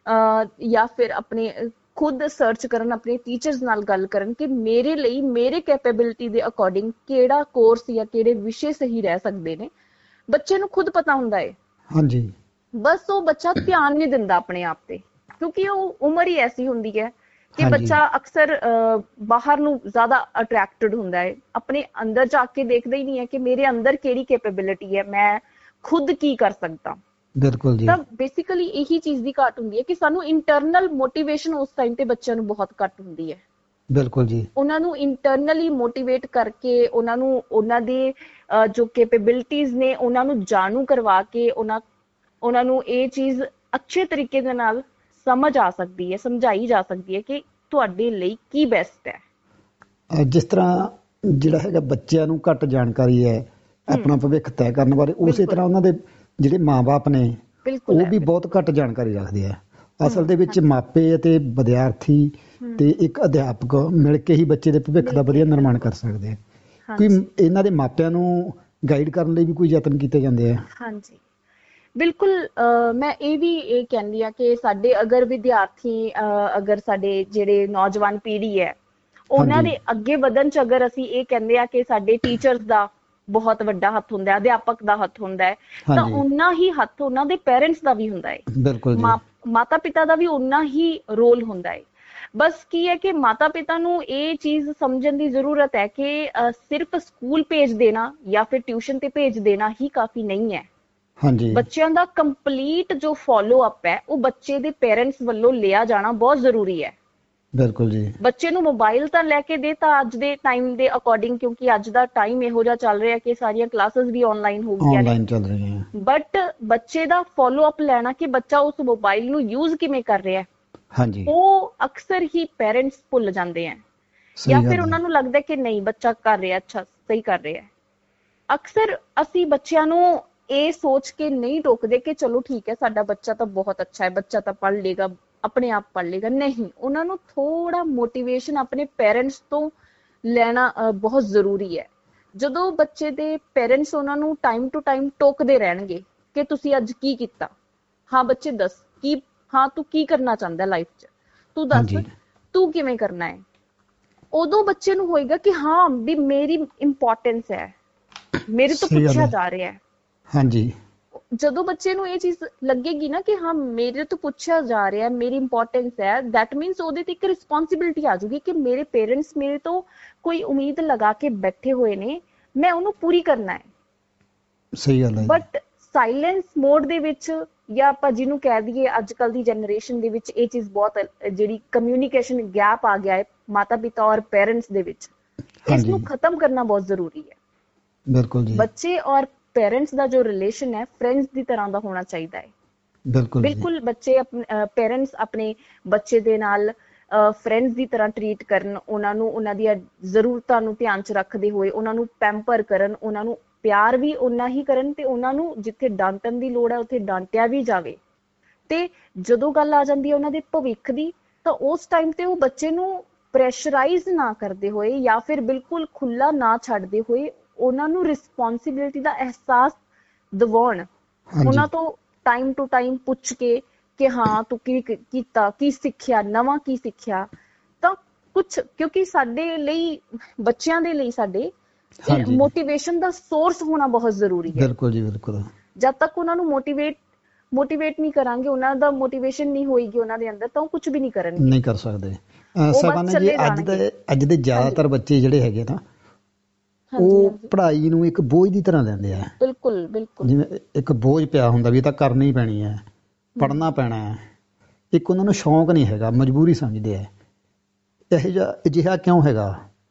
ਜਾਂ ਫਿਰ ਆਪਣੇ ਖੁਦ ਸਰਚ ਕਰਨ, ਆਪਣੇ ਟੀਚਰਸ ਨਾਲ ਗੱਲ ਕਰਨ ਕਿ ਮੇਰੇ ਲਈ ਮੇਰੇ ਕੈਪੇਬਿਲਿਟੀ ਦੇ ਅਕੋਰਡਿੰਗ ਕਿਹੜਾ ਕੋਰਸ ਜਾਂ ਕਿਹੜੇ ਵਿਸ਼ੇ ਸਹੀ ਰਹਿ ਸਕਦੇ ਨੇ। ਬੱਚੇ ਨੂੰ ਖੁਦ ਪਤਾ ਹੁੰਦਾ ਹੈ। ਹਾਂਜੀ। ਬਸ ਉਹ ਬੱਚਾ ਧਿਆਨ ਨਹੀਂ ਦਿੰਦਾ ਆਪਣੇ ਆਪ ਤੇ, ਕਿਉਂਕਿ ਉਹ ਉਮਰ ਹੀ ਐਸੀ ਹੁੰਦੀ ਹੈ ਕਿ ਬੱਚਾ ਅਕਸਰ ਬਾਹਰ ਨੂੰ ਜ਼ਿਆਦਾ ਅਟਰੈਕਟਡ ਹੁੰਦਾ ਹੈ, ਆਪਣੇ ਅੰਦਰ ਜਾ ਕੇ ਦੇਖਦਾ ਹੀ ਨਹੀਂ ਹੈ ਕਿ ਮੇਰੇ ਅੰਦਰ ਕਿਹੜੀ ਕੈਪੇਬਿਲਿਟੀ ਹੈ, ਮੈਂ ਖੁਦ ਕੀ ਕਰ ਸਕਦਾ। ਬਿਲਕੁਲ ਜੀ। ਤਾਂ ਬੇਸਿਕਲੀ ਇਹੀ ਚੀਜ਼ ਦੀ ਘਾਟ ਹੁੰਦੀ ਹੈ ਕਿ ਸਾਨੂੰ ਇੰਟਰਨਲ ਮੋਟੀਵੇਸ਼ਨ ਉਸ ਟਾਈਮ ਤੇ ਬੱਚਿਆਂ ਨੂੰ ਬਹੁਤ ਘੱਟ ਹੁੰਦੀ ਹੈ। ਬਿਲਕੁਲ ਜੀ। ਉਹਨਾਂ ਨੂੰ ਇੰਟਰਨਲੀ ਮੋਟੀਵੇਟ ਕਰਕੇ, ਉਹਨਾਂ ਨੂੰ ਉਹਨਾਂ ਦੇ ਜੋ ਕੈਪੇਬਿਲਿਟੀਜ਼ ਨੇ ਉਹਨਾਂ ਨੂੰ ਜਾਣੂ ਕਰਵਾ ਕੇ ਉਹਨਾਂ ਨੂੰ ਇਹ ਚੀਜ਼ ਅੱਛੇ ਤਰੀਕੇ ਦੇ ਨਾਲ ਸਮਝ ਆ ਸਕਦੀ ਹੈ, ਸਮਝਾਈ ਜਾ ਸਕਦੀ ਹੈ ਕਿ ਤੁਹਾਡੇ ਲਈ ਕੀ ਬੈਸਟ ਹੈ। ਜਿਸ ਤਰ੍ਹਾਂ ਜਿਹੜਾ ਹੈਗਾ ਬੱਚਿਆਂ ਨੂੰ ਘੱਟ ਜਾਣਕਾਰੀ ਹੈ ਆਪਣਾ ਭਵਿੱਖ ਤੈਅ ਕਰਨ ਬਾਰੇ, ਉਸੇ ਤਰ੍ਹਾਂ ਉਹਨਾਂ ਦੇ ਜਿਹੜੇ ਮਾਂ-ਬਾਪ ਨੇ ਉਹ ਵੀ ਬਹੁਤ ਘੱਟ ਜਾਣਕਾਰੀ ਰੱਖਦੇ ਆ। ਅਸਲ ਦੇ ਵਿੱਚ ਮਾਪੇ ਅਤੇ ਵਿਦਿਆਰਥੀ ਤੇ ਇੱਕ ਅਧਿਆਪਕ ਮਿਲ ਕੇ ਹੀ ਬੱਚੇ ਦੇ ਭਵਿੱਖ ਦਾ ਵਧੀਆ ਨਿਰਮਾਣ ਕਰ ਸਕਦੇ ਆ। ਕੋਈ ਇਹਨਾਂ ਦੇ ਮਾਪਿਆਂ ਨੂੰ ਗਾਈਡ ਕਰਨ ਲਈ ਵੀ ਕੋਈ ਯਤਨ ਕੀਤੇ ਜਾਂਦੇ ਆ? ਹਾਂਜੀ ਬਿਲਕੁਲ। ਮੈਂ ਇਹ ਵੀ ਕਹਿੰਦੀ ਆ ਕਿ ਸਾਡੇ ਅਗਰ ਵਿਦਿਆਰਥੀ, ਅਗਰ ਸਾਡੇ ਜਿਹੜੇ ਨੌਜਵਾਨ ਪੀੜ੍ਹੀ ਹੈ ਉਹਨਾਂ ਦੇ ਅੱਗੇ ਵਧਣ ਚ ਅਗਰ ਅਸੀਂ ਇਹ ਕਹਿੰਦੇ ਆ ਕਿ ਸਾਡੇ ਟੀਚਰਸ ਦਾ ਬਹੁਤ ਵੱਡਾ ਹੱਥ ਹੁੰਦਾ ਹੈ, ਅਧਿਆਪਕ ਦਾ ਹੱਥ ਹੁੰਦਾ ਹੈ, ਤਾਂ ਓਨਾ ਹੀ ਹੱਥ ਉਹਨਾਂ ਦੇ ਪੇਰੈਂਟਸ ਦਾ ਵੀ ਹੁੰਦਾ ਹੈ। ਬਿਲਕੁਲ। ਮਾਤਾ ਪਿਤਾ ਦਾ ਵੀ ਓਨਾ ਹੀ ਰੋਲ ਹੁੰਦਾ ਹੈ। ਬਸ ਕੀ ਹੈ ਕਿ ਮਾਤਾ ਪਿਤਾ ਨੂੰ ਇਹ ਚੀਜ਼ ਸਮਝਣ ਦੀ ਜ਼ਰੂਰਤ ਹੈ ਕਿ ਸਿਰਫ ਸਕੂਲ ਭੇਜ ਦੇਣਾ ਜਾਂ ਫਿਰ ਟਿਊਸ਼ਨ ਤੇ ਭੇਜ ਦੇਣਾ ਹੀ ਕਾਫੀ ਨਹੀਂ ਹੈ। ਬੱਚਿਆਂ ਦਾ ਕੰਪਲੀਟ ਜੋ ਫੋਲੋ ਅਪ ਹੈ ਉਹ ਬੱਚੇ ਦੇ ਪੇਰੈਂਟਸ ਵੱਲੋਂ ਲਿਆ ਜਾਣਾ ਬਹੁਤ ਜ਼ਰੂਰੀ ਹੈ। ਬਿਲਕੁਲ ਜੀ। ਬੱਚੇ ਨੂੰ ਮੋਬਾਈਲ ਤਾਂ ਲੈ ਕੇ ਦੇ ਤਾਂ ਅੱਜ ਦੇ ਟਾਈਮ ਦੇ ਅਕੋਰਡਿੰਗ, ਕਿਉਂਕਿ ਅੱਜ ਦਾ ਟਾਈਮ ਇਹੋ ਜਿਹਾ ਚੱਲ ਰਿਹਾ ਕਿ ਸਾਰੀਆਂ ਕਲਾਸਿਸ ਵੀ ਆਨਲਾਈਨ ਹੋ ਗਈਆਂ ਨੇ, ਆਨਲਾਈਨ ਚੱਲ ਰਹੀਆਂ। ਬਟ ਬੱਚੇ ਦਾ ਫੋਲੋ ਅਪ ਲੈਣਾ ਕਿ ਬੱਚਾ ਉਸ ਮੋਬਾਈਲ ਨੂੰ ਯੂਜ਼ ਕਿਵੇਂ ਕਰ ਰਿਹਾ ਹੈ, ਉਹ ਅਕਸਰ ਹੀ ਪੇਰੈਂਟਸ ਭੁੱਲ ਜਾਂਦੇ ਹੈ, ਜਾਂ ਫਿਰ ਉਹਨਾਂ ਨੂੰ ਲੱਗਦਾ ਕਿ ਨਹੀਂ ਬੱਚਾ ਕਰ ਰਿਹਾ, ਅੱਛਾ ਸਹੀ ਕਰ ਰਿਹਾ ਹੈ। ਅਕਸਰ ਅਸੀਂ ਬੱਚਿਆਂ ਨੂੰ ਇਹ ਸੋਚ ਕੇ ਨਹੀਂ ਟੋਕਦੇ ਕਿ ਚਲੋ ਠੀਕ ਹੈ ਸਾਡਾ ਬੱਚਾ ਤਾਂ ਬਹੁਤ ਅੱਛਾ ਹੈ, ਬੱਚਾ ਤਾਂ ਪੜ੍ਹ ਲੇਗਾ, ਆਪਣੇ ਆਪ ਪੜ੍ਹ ਲੇਗਾ। ਨਹੀਂ, ਉਹਨਾਂ ਨੂੰ ਥੋੜਾ ਮੋਟੀਵੇਸ਼ਨ ਆਪਣੇ ਪੇਰੈਂਟਸ ਤੋਂ ਲੈਣਾ ਬਹੁਤ ਜ਼ਰੂਰੀ ਹੈ। ਜਦੋਂ ਬੱਚੇ ਦੇ ਪੇਰੈਂਟਸ ਉਹਨਾਂ ਨੂੰ ਟਾਈਮ ਟੂ ਟਾਈਮ ਟੋਕਦੇ ਰਹਿਣਗੇ ਕਿ ਤੁਸੀਂ ਅੱਜ ਕੀ ਕੀਤਾ, ਹਾਂ ਬੱਚੇ ਦੱਸ ਕੀ, ਹਾਂ ਤੂੰ ਕੀ ਕਰਨਾ ਚਾਹੁੰਦਾ ਲਾਈਫ 'ਚ, ਤੂੰ ਦੱਸ ਤੂੰ ਕਿਵੇਂ ਕਰਨਾ ਹੈ, ਉਦੋਂ ਬੱਚੇ ਨੂੰ ਹੋਏਗਾ ਕਿ ਹਾਂ ਵੀ ਮੇਰੀ ਇੰਪੋਰਟੈਂਸ ਹੈ, ਮੇਰੇ ਤੋਂ ਪੁੱਛਿਆ ਜਾ ਰਿਹਾ ਹੈ। ਜਦੋਂ ਬੱਚੇ ਨੂੰ ਇਹ ਚੀਜ਼ ਲੱਗੇਗੀ ਨਾ ਕਿ ਹਾਂ ਮੇਰੇ ਤੋਂ ਪੁੱਛਿਆ ਜਾ ਰਿਹਾ, ਮੇਰੀ ਇੰਪੋਰਟੈਂਸ ਹੈ, ਦੈਟ ਮੀਨਸ ਉਹਦੇ ਤੇ ਇੱਕ ਰਿਸਪੌਂਸਿਬਿਲਿਟੀ ਆ ਜਾਊਗੀ ਕਿ ਮੇਰੇ ਪੇਰੈਂਟਸ ਮੇਰੇ ਤੋਂ ਕੋਈ ਉਮੀਦ ਲਗਾ ਕੇ ਬੈਠੇ ਹੋਏ ਨੇ, ਮੈਂ ਉਹਨੂੰ ਪੂਰੀ ਕਰਨਾ ਹੈ। ਸਹੀ ਗੱਲ ਹੈ। ਬਟ ਸਾਇਲੈਂਸ ਮੋਡ ਦੇ ਵਿੱਚ ਜਾਂ ਆਪਾਂ ਜਿਹਨੂੰ ਕਹਿ ਦਈਏ ਅੱਜ ਕੱਲ ਦੀ ਜਨਰੇਸ਼ਨ ਦੇ ਵਿੱਚ ਇਹ ਚੀਜ਼ ਬਹੁਤ ਜਿਹੜੀ ਕਮਿਊਨੀਕੇਸ਼ਨ ਗੈਪ ਆ ਗਿਆ ਹੈ ਮਾਤਾ ਪਿਤਾ ਔਰ ਪੇਰੈਂਟਸ ਦੇ ਵਿੱਚ, ਇਸ ਨੂੰ ਖਤਮ ਕਰਨਾ ਬਹੁਤ ਜ਼ਰੂਰੀ ਹੈ। ਬਿਲਕੁਲ ਜੀ। ਬੱਚੇ ਔਰ ਪੇਰੈਂਟਸ ਦਾ ਜੋ ਰਿਲੇਸ਼ਨ ਹੈ ਫਰੈਂਡਸ ਦੀ ਤਰ੍ਹਾਂ ਦਾ ਹੋਣਾ ਚਾਹੀਦਾ ਹੈ। ਬਿਲਕੁਲ ਬੱਚੇ ਪੇਰੈਂਟਸ ਆਪਣੇ ਬੱਚੇ ਦੇ ਨਾਲ ਫਰੈਂਡਸ ਦੀ ਤਰ੍ਹਾਂ ਟਰੀਟ ਕਰਨ, ਉਹਨਾਂ ਨੂੰ ਉਹਨਾਂ ਦੀਆਂ ਜ਼ਰੂਰਤਾਂ ਨੂੰ ਧਿਆਨ 'ਚ ਰੱਖਦੇ ਹੋਏ ਉਹਨਾਂ ਨੂੰ ਪੈਂਪਰ ਕਰਨ, ਉਹਨਾਂ ਨੂੰ ਪਿਆਰ ਵੀ ਓਨਾ ਹੀ ਕਰਨ ਤੇ ਉਹਨਾਂ ਨੂੰ ਜਿੱਥੇ ਡਾਂਟਣ ਦੀ ਲੋੜ ਹੈ ਉੱਥੇ ਡਾਂਟਿਆ ਵੀ ਜਾਵੇ। ਤੇ ਜਦੋਂ ਗੱਲ ਆ ਜਾਂਦੀ ਹੈ ਉਹਨਾਂ ਦੇ ਭਵਿੱਖ ਦੀ, ਤਾਂ ਉਸ ਟਾਈਮ ਤੇ ਉਹ ਬੱਚੇ ਨੂੰ ਪ੍ਰੈਸ਼ਰਾਈਜ਼ ਨਾ ਕਰਦੇ ਹੋਏ ਜਾਂ ਫਿਰ ਬਿਲਕੁਲ ਖੁੱਲਾ ਨਾ ਛੱਡਦੇ ਹੋਏ ਉਹਨਾਂ ਨੂੰ ਰਿਸਪੌਂਸਿਬਿਲਿਟੀ ਦਾ ਅਹਿਸਾਸ ਦਿਵਾਉਣ। ਉਹਨਾਂ ਤੋਂ ਟਾਈਮ ਟੂ ਟਾਈਮ ਪੁੱਛ ਕੇ ਕਿ ਹਾਂ ਤੂੰ ਕੀ ਕੀਤਾ, ਕੀ ਸਿੱਖਿਆ, ਨਵਾਂ ਕੀ ਸਿੱਖਿਆ। ਤਾਂ ਕੁਛ ਕਿਉਂਕਿ ਸਾਡੇ ਲਈ, ਬੱਚਿਆਂ ਦੇ ਲਈ ਸਾਡੇ ਮੋਟੀਵੇਸ਼ਨ ਦਾ ਸੋਰਸ ਹੋਣਾ ਬਹੁਤ ਜ਼ਰੂਰੀ ਹੈ। ਬਿਲਕੁਲ ਜੀ ਬਿਲਕੁਲ। ਜਦ ਤੱਕ ਉਹਨਾਂ ਨੂੰ ਮੋਟੀਵੇਟ ਨਹੀਂ ਕਰਾਂਗੇ, ਉਹਨਾਂ ਦਾ ਮੋਟੀਵੇਸ਼ਨ ਨਹੀਂ ਹੋਏਗੀ ਉਹਨਾਂ ਦੇ ਅੰਦਰ, ਤਾਂ ਉਹ ਕੁਝ ਵੀ ਨਹੀਂ ਕਰਨਗੇ, ਨਹੀਂ ਕਰ ਸਕਦੇ। ਸਭਾਨਾ ਜੀ ਅੱਜ ਦੇ ਜ਼ਿਆਦਾਤਰ ਬੱਚੇ ਜਿਹੜੇ ਹੈਗੇ ਨਾ ਉਹ ਪੜ੍ਹਾਈ ਨੂੰ ਇੱਕ ਬੋਝ ਦੀ ਤਰ੍ਹਾਂ ਲੈਂਦੇ ਆ। ਬਿਲਕੁਲ ਬਿਲਕੁਲ, ਜਿਵੇਂ ਇੱਕ ਬੋਝ ਪਿਆ ਹੁੰਦਾ ਵੀ ਇਹ ਤਾਂ ਕਰਨੀ ਪੈਣੀ ਹੈ, ਪੜ੍ਹਨਾ ਪੈਣਾ ਹੈ। ਇੱਕ ਉਹਨਾਂ ਨੂੰ ਸ਼ੌਂਕ ਨਹੀਂ ਹੈਗਾ, ਮਜਬੂਰੀ ਸਮਝਦੇ ਆ। ਅਜਿਹਾ ਕਿਉਂ ਹੈਗਾ?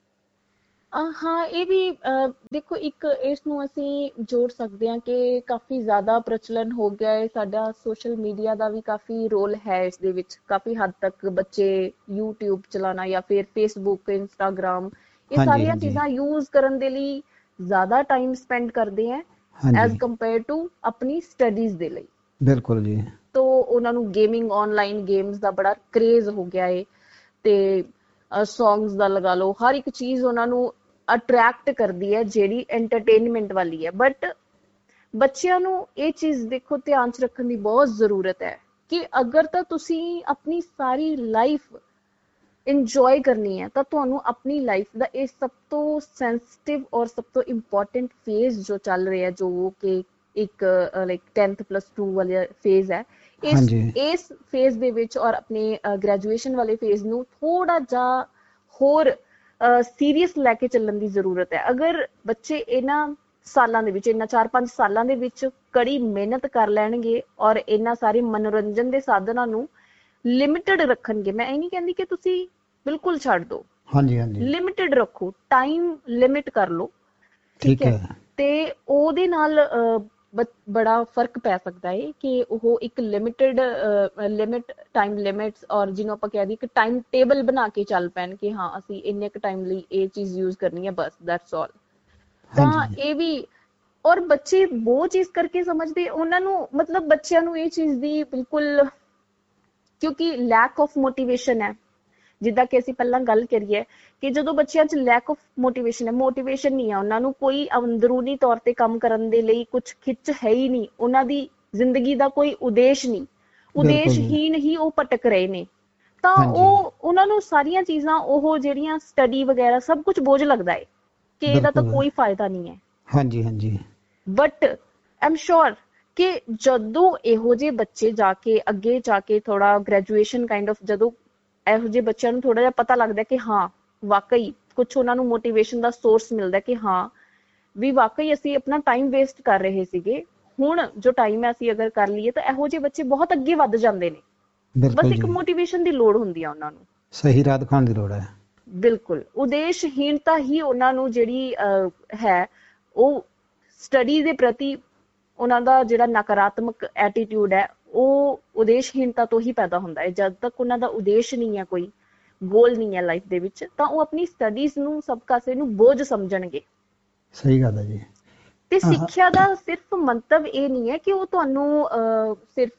ਹਾਂ, ਇਹ ਵੀ ਦੇਖੋ, ਇੱਕ ਇਸ ਨੂੰ ਅਸੀਂ ਜੋੜ ਸਕਦੇ ਹਾਂ ਕਿ ਕਾਫੀ ਜ਼ਿਆਦਾ ਪ੍ਰਚਲਨ ਹੋ ਗਿਆ ਹੈ ਸਾਡਾ, ਸੋਸ਼ਲ ਮੀਡੀਆ ਦਾ ਵੀ ਕਾਫੀ ਰੋਲ ਹੈ ਇਸ ਦੇ ਵਿੱਚ। ਕਾਫੀ ਹੱਦ ਤੱਕ ਬੱਚੇ YouTube ਚਲਾਉਣਾ ਜਾਂ ਫਿਰ Facebook, Instagram, ਇਹ ਸਾਰੀਆਂ ਚੀਜ਼ਾਂ ਯੂਜ਼ ਕਰਨ ਦੇ ਲਈ ਜ਼ਿਆਦਾ ਟਾਈਮ ਸਪੈਂਡ ਕਰਦੇ ਹੈ ਐਜ਼ ਕੰਪੇਅਰ ਟੂ ਆਪਣੀ ਸਟੱਡੀਜ਼ ਦੇ ਲਈ। ਬਿਲਕੁਲ ਜੀ। ਤੋ ਉਹਨਾਂ ਨੂੰ ਗੇਮਿੰਗ, ਆਨਲਾਈਨ ਗੇਮਸ ਦਾ ਬੜਾ ਕ੍ਰੇਜ਼ ਹੋ ਗਿਆ ਹੈ ਤੇ ਸੌਂਗਸ ਦਾ ਲਗਾ ਲਓ, ਹਰ ਇੱਕ ਚੀਜ਼ ਉਹਨਾਂ ਨੂੰ ਅਟਰੈਕਟ ਕਰਦੀ ਹੈ ਜਿਹੜੀ ਐਂਟਰਟੇਨਮੈਂਟ ਵਾਲੀ ਹੈ। ਬਟ ਬੱਚਿਆਂ ਨੂੰ ਇਹ ਚੀਜ਼ ਦੇਖੋ ਧਿਆਨ 'ਚ ਰੱਖਣ ਦੀ ਬਹੁਤ ਜ਼ਰੂਰਤ ਹੈ ਕਿ ਅਗਰ ਤਾਂ ਤੁਸੀਂ ਆਪਣੀ ਸਾਰੀ ਲਾਈਫ ਇੰਜੋਏ ਕਰਨੀ ਹੈ ਤਾਂ ਤੁਹਾਨੂੰ ਆਪਣੀ ਲਾਈਫ ਦਾ ਇਹ ਸਭ ਤੋਂ ਸੈਂਸਿਟਿਵ ਔਰ ਸਭ ਤੋਂ ਇੰਪੋਰਟੈਂਟ ਫੇਜ਼ ਜੋ ਚੱਲ ਰਿਹਾ, ਜੋ ਕਿ ਇੱਕ ਲਾਈਕ 10+2 ਵਾਲਾ ਫੇਜ਼ ਹੈ, ਇਸ ਫੇਜ਼ ਦੇ ਵਿੱਚ ਔਰ ਆਪਣੇ ਗ੍ਰੈਜੂਏਸ਼ਨ ਵਾਲੇ ਫੇਜ਼ ਨੂੰ ਥੋੜਾ ਜਿਹਾ ਹੋਰ ਸੀਰੀਅਸ ਲੈ ਕੇ ਚੱਲਣ ਦੀ ਜ਼ਰੂਰਤ ਹੈ। ਅਗਰ ਬੱਚੇ ਇਹਨਾਂ ਸਾਲਾਂ ਦੇ ਵਿੱਚ, ਇਹਨਾਂ 4-5 ਸਾਲਾਂ ਦੇ ਵਿੱਚ ਕੜੀ ਮਿਹਨਤ ਕਰ ਲੈਣਗੇ ਔਰ ਇਹਨਾਂ ਸਾਰੇ ਮਨੋਰੰਜਨ ਦੇ ਸਾਧਨਾਂ ਨੂੰ ਲਿਮਿਟਡ ਰੱਖਣਗੇ, ਮੈਂ ਇਹ ਨਹੀਂ ਕਹਿੰਦੀ ਕਿ ਤੁਸੀਂ ਬਿਲਕੁਲ ਛੱਡ ਦਿਓ, ਲਿਮਿਟਡ ਰੱਖੋ, ਟਾਈਮ ਲਿਮਿਟ ਕਰ ਲਓ, ਠੀਕ ਹੈ, ਤੇ ਉਹਦੇ ਨਾਲ ਬੜਾ ਫਰਕ ਪੈ ਸਕਦਾ ਹੈ ਕਿ ਉਹ ਇੱਕ ਲਿਮਿਟ ਟਾਈਮ ਲਿਮਿਟਸ ਔਰ ਜਿਹਨੂੰ ਆਪਾਂ ਕਹਿ ਦਈਏ ਕਿ ਟਾਈਮ ਟੇਬਲ ਬਣਾ ਕੇ ਚੱਲ ਪੈਣ ਕਿ ਹਾਂ ਅਸੀਂ ਇੰਨੇ ਕੁ ਟਾਈਮ ਲਈ ਇਹ ਚੀਜ਼ ਯੂਜ਼ ਕਰਨੀ ਹੈ, ਬਸ ਦੈਟਸ ਆਲ। ਤਾਂ ਇਹ ਵੀ, ਔਰ ਬੱਚੇ ਉਹ ਚੀਜ਼ ਕਰਕੇ ਸਮਝਦੇ, ਉਹਨਾਂ ਨੂੰ ਮਤਲਬ ਬੱਚਿਆਂ ਨੂੰ ਇਹ ਚੀਜ਼ ਦੀ ਬਿਲਕੁਲ, ਕਿਉਂਕਿ ਲੈਕ ਆਫ ਮੋਟੀਵੇਸ਼ਨ ਹੈ, ਜਿੱਦਾਂ ਕਿ ਅਸੀਂ ਪਹਿਲਾਂ ਗੱਲ ਕਰੀਏ ਕਿ ਜਦੋਂ ਬੱਚਿਆਂ 'ਚ ਲੈਕ ਆਫ ਮੋਟੀਵੇਸ਼ਨ ਹੈ, ਮੋਟੀਵੇਸ਼ਨ ਨਹੀਂ ਹੈ ਉਹਨਾਂ ਨੂੰ, ਕੋਈ ਅੰਦਰੂਨੀ ਤੌਰ ਤੇ ਕੰਮ ਕਰਨ ਦੇ ਲਈ ਕੁਛ ਖਿੱਚ ਹੈ ਹੀ ਨਹੀਂ, ਉਹਨਾਂ ਦੀ ਜ਼ਿੰਦਗੀ ਦਾ ਕੋਈ ਉਦੇਸ਼ ਨਹੀਂ, ਉਦੇਸ਼ਹੀਨ ਹੀ ਉਹ ਭਟਕ ਰਹੇ ਨੇ, ਤਾਂ ਉਹਨਾਂ ਨੂੰ ਸਾਰੀਆਂ ਚੀਜ਼ਾਂ ਉਹ ਜਿਹੜੀਆਂ ਸਟੱਡੀ ਵਗੈਰਾ ਸਭ ਕੁਝ ਬੋਝ ਲੱਗਦਾ ਹੈ ਕਿ ਇਹਦਾ ਤਾਂ ਕੋਈ ਫਾਇਦਾ ਨਹੀਂ ਹੈ। ਬਟ ਆਮ ਸ਼ੋਰ ਕਿ ਜਦੋਂ ਇਹੋ ਜਿਹੇ ਬੱਚੇ ਜਾ ਕੇ ਅੱਗੇ ਜਾ ਕੇ ਥੋੜਾ ਗ੍ਰੈਜੂਏਸ਼ਨ ਕਾਈਂਡ ਆਫ, ਜਦੋਂ ਇਹੋ ਜਿਹੇ ਬੱਚਿਆਂ ਨੂੰ ਥੋੜਾ ਜਿਹਾ ਪਤਾ ਲੱਗਦਾ ਕਿ ਹਾਂ ਵਾਕਈ ਕੁਛ ਉਹਨਾਂ ਨੂੰ ਮੋਟੀਵੇਸ਼ਨ ਦਾ ਸੋਰਸ ਮਿਲਦਾ ਕਿ ਹਾਂ ਵੀ ਵਾਕਈ ਅਸੀਂ ਆਪਣਾ ਟਾਈਮ ਵੇਸਟ ਕਰ ਰਹੇ ਸੀਗੇ, ਹੁਣ ਜੋ ਟਾਈਮ ਹੈ ਅਸੀਂ ਅਗਰ ਕਰ ਲਈਏ, ਤਾਂ ਇਹੋ ਜਿਹੇ ਬੱਚੇ ਬਹੁਤ ਅੱਗੇ ਵੱਧ ਜਾਂਦੇ ਨੇ। ਬਸ ਇੱਕ ਮੋਟੀਵੇਸ਼ਨ ਦੀ ਲੋੜ ਹੁੰਦੀ ਆ ਉਹਨਾਂ ਨੂੰ, ਸਹੀ ਰਾਹ ਦਿਖਾਉਣ ਦੀ ਲੋੜ ਹੈ। ਬਿਲਕੁਲ, ਉਦੇਸ਼ਹੀਨਤਾ ਹੀ ਉਹਨਾਂ ਨੂੰ ਜਿਹੜੀ ਹੈ ਉਹ ਸਟੱਡੀ ਦੇ ਪ੍ਰਤੀ ਉਹਨਾਂ ਦਾ ਜਿਹੜਾ ਨਕਾਰਾਤਮਕ ਐਟੀਟਿਊਡ ਹੈ ਉਹ ਉਦੇਸ਼ਹੀਨਤਾ ਤੋਂ ਹੀ ਪੈਦਾ ਹੁੰਦਾ ਹੈ। ਜਦ ਤੱਕ ਉਹਨਾਂ ਦਾ ਉਦੇਸ਼ ਨਹੀਂ ਹੈ, ਕੋਈ ਗੋਲ ਨਹੀਂ ਹੈ ਲਾਈਫ ਦੇ ਵਿੱਚ, ਤਾਂ ਉਹ ਆਪਣੀ ਸਟੱਡੀਜ਼ ਨੂੰ ਸਭ ਕਾਸੇ ਨੂੰ ਬੋਝ ਸਮਝਣਗੇ। ਸਹੀ ਗੱਲ ਹੈ ਜੀ। ਤੇ ਸਿੱਖਿਆ ਦਾ ਸਿਰਫ ਮੰਤਵ ਇਹ ਨਹੀਂ ਹੈ ਕਿ ਉਹ ਤੁਹਾਨੂੰ ਸਿਰਫ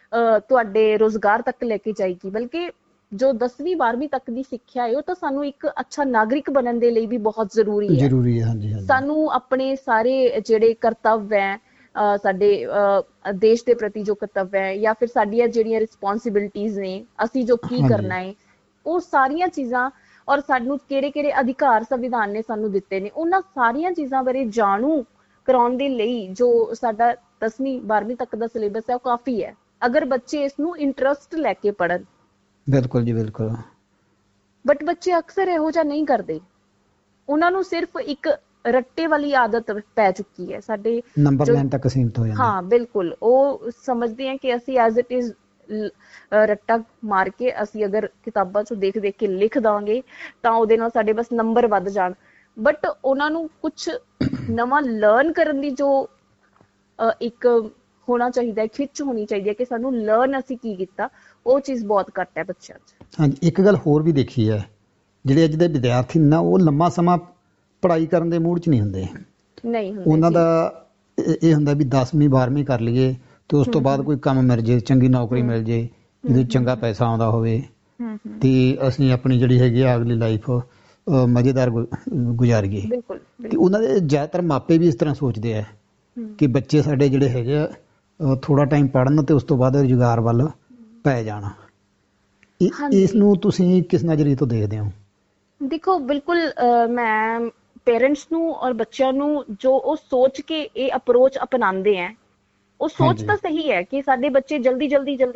ਤੁਹਾਡੇ ਰੁਜ਼ਗਾਰ ਤੱਕ ਲੈ ਕੇ ਜਾਏਗੀ, ਬਲਕਿ ਜੋ 10ਵੀਂ 12ਵੀਂ ਤੱਕ ਦੀ ਸਿੱਖਿਆ ਹੈ ਉਹ ਤਾਂ ਸਾਨੂੰ ਇੱਕ ਅੱਛਾ ਨਾਗਰਿਕ ਬਣਨ ਦੇ ਲਈ ਵੀ ਬਹੁਤ ਜ਼ਰੂਰੀ ਹੈ। ਸਾਨੂੰ ਆਪਣੇ ਸਾਰੇ ਜਿਹੜੇ ਕਰਤੱਵ ਹੈ, ਸਾਡੇ ਦੇਸ਼ ਦੇ ਪ੍ਰਤੀ ਜੋ ਕਰਤੱਵ ਹੈ, ਜਾਂ ਫਿਰ ਸਾਡੀਆਂ ਜਿਹੜੀਆਂ ਰਿਸਪੌਂਸਿਬਿਲਿਟੀਜ਼ ਨੇ, ਅਸੀਂ ਜੋ ਕੀ ਕਰਨਾ ਹੈ, ਉਹ ਸਾਰੀਆਂ ਚੀਜ਼ਾਂ, ਔਰ ਸਾਨੂੰ ਕਿਹੜੇ ਅਧਿਕਾਰ ਸੰਵਿਧਾਨ ਨੇ ਸਾਨੂੰ ਦਿੱਤੇ ਨੇ, ਉਹਨਾਂ ਸਾਰੀਆਂ ਚੀਜ਼ਾਂ ਬਾਰੇ ਜਾਣੂ ਕਰਾਉਣ ਦੇ ਲਈ ਜੋ ਸਾਡਾ 10ਵੀਂ 12ਵੀਂ ਤੱਕ ਦਾ ਸਿਲੇਬਸ ਹੈ ਉਹ ਕਾਫੀ ਹੈ, ਅਗਰ ਬੱਚੇ ਇਸ ਨੂੰ ਇੰਟਰਸਟ ਲੈ ਕੇ ਪੜ੍ਹਨ। ਬਿਲਕੁਲ ਜੀ ਬਿਲਕੁਲ। ਬਟ ਬੱਚੇ ਅਕਸਰ ਇਹੋ ਜਿਹਾ ਨਹੀਂ ਕਰਦੇ, ਉਹਨਾਂ ਨੂੰ ਸਿਰਫ ਇੱਕ ਰੱਟੇ ਵਾਲੀ ਆਦਤ ਪੈ ਚੁੱਕੀ ਹੈ ਸਾਡੇ ਨੰਬਰ ਲੈਣ ਤੱਕ ਸੀਮਿਤ ਹੋ ਜਾਂਦੇ। ਹਾਂ ਬਿਲਕੁਲ, ਉਹ ਸਮਝਦੇ ਆ ਕਿ ਅਸੀਂ ਐਜ਼ ਇਟ ਇਜ਼ ਰੱਟਾ ਮਾਰ ਕੇ ਅਸੀਂ ਅਗਰ ਕਿਤਾਬਾਂ ਚੋਂ ਦੇਖ ਦੇਖ ਕੇ ਲਿਖ ਦਾਂਗੇ ਤਾਂ ਉਹਦੇ ਨਾਲ ਸਾਡੇ ਬਸ ਨੰਬਰ ਵੱਧ ਜਾਣ, ਬਟ ਉਹਨਾਂ ਨੂੰ ਕੁਛ ਨਵਾਂ ਲਰਨ ਕਰਨ ਦੀ ਜੋ ਇੱਕ ਹੋਣਾ ਚਾਹੀਦਾ ਹੈ, ਖਿੱਚ ਹੋਣੀ ਚਾਹੀਦੀ ਹੈ ਕਿ ਸਾਨੂੰ ਲਰਨ ਅਸੀਂ ਕੀ ਕੀਤਾ, ਉਹ ਚੀਜ਼ ਬਹੁਤ ਘੱਟ ਹੈ ਬੱਚਿਆਂ 'ਚ। ਹਾਂਜੀ, ਇੱਕ ਗੱਲ ਹੋਰ ਵੀ ਦੇਖੀ ਹੈ, ਜਿਹੜੇ ਅੱਜ ਦੇ ਵਿਦਿਆਰਥੀ ਨੇ ਨਾ ਉਹ ਲੰਮਾ ਸਮਾਂ ਪੜ੍ਹਾਈ ਕਰਨ ਦੇ ਮੂਡ 'ਚ ਨਹੀਂ ਹੁੰਦੇ। ਨਹੀਂ ਹੁੰਦੇ ਉਹਨਾਂ ਦਾ ਇਹ ਹੁੰਦਾ ਵੀ 10ਵੀਂ 12ਵੀਂ ਕਰ ਲਈਏ ਤੇ ਉਸ ਤੋਂ ਬਾਅਦ ਕੋਈ ਕੰਮ ਮਿਲ ਜੇ, ਚੰਗੀ ਨੌਕਰੀ ਮਿਲ ਜੇ ਜਿਹਦੇ ਚੰਗਾ ਪੈਸਾ ਆਉਂਦਾ ਹੋਵੇ ਤੇ ਅਸੀਂ ਆਪਣੀ ਜਿਹੜੀ ਹੈਗੀ ਆ ਅਗਲੀ ਲਾਈਫ ਮਜ਼ੇਦਾਰ ਗੁਜ਼ਾਰੀਏ। ਬਿਲਕੁਲ। ਤੇ ਉਹਨਾਂ ਦੇ ਜ਼ਿਆਦਾਤਰ ਮਾਪੇ ਵੀ ਇਸ ਤਰ੍ਹਾਂ ਸੋਚਦੇ ਆ ਕਿ ਬੱਚੇ ਸਾਡੇ ਜਿਹੜੇ ਹੈਗੇ ਆ ਥੋੜਾ ਟਾਈਮ ਪੜ੍ਹਨ ਤੇ ਉਸ ਤੋਂ ਬਾਅਦ ਰੁਜ਼ਗਾਰ ਵੱਲ ਪੈ ਜਾਣਾ। ਇਸ ਨੂੰ ਤੁਸੀਂ ਕਿਸ ਨਜ਼ਰੀਏ ਤੋਂ ਦੇਖਦੇ ਹੋ? ਦੇਖੋ ਬਿਲਕੁਲ, ਮੈਂ ਪੇਰੈਂਟਸ ਨੂੰ ਔਰ ਬੱਚਿਆਂ ਨੂੰ ਜੋ ਉਹ ਸੋਚ ਕੇ ਇਹ ਅਪਰੋਚ ਅਪਣਾਉਂਦੇ ਹੈ, ਉਹ ਸੋਚ ਤਾਂ ਸਹੀ ਹੈ ਕਿ ਸਾਡੇ ਬੱਚੇ ਜਲਦੀ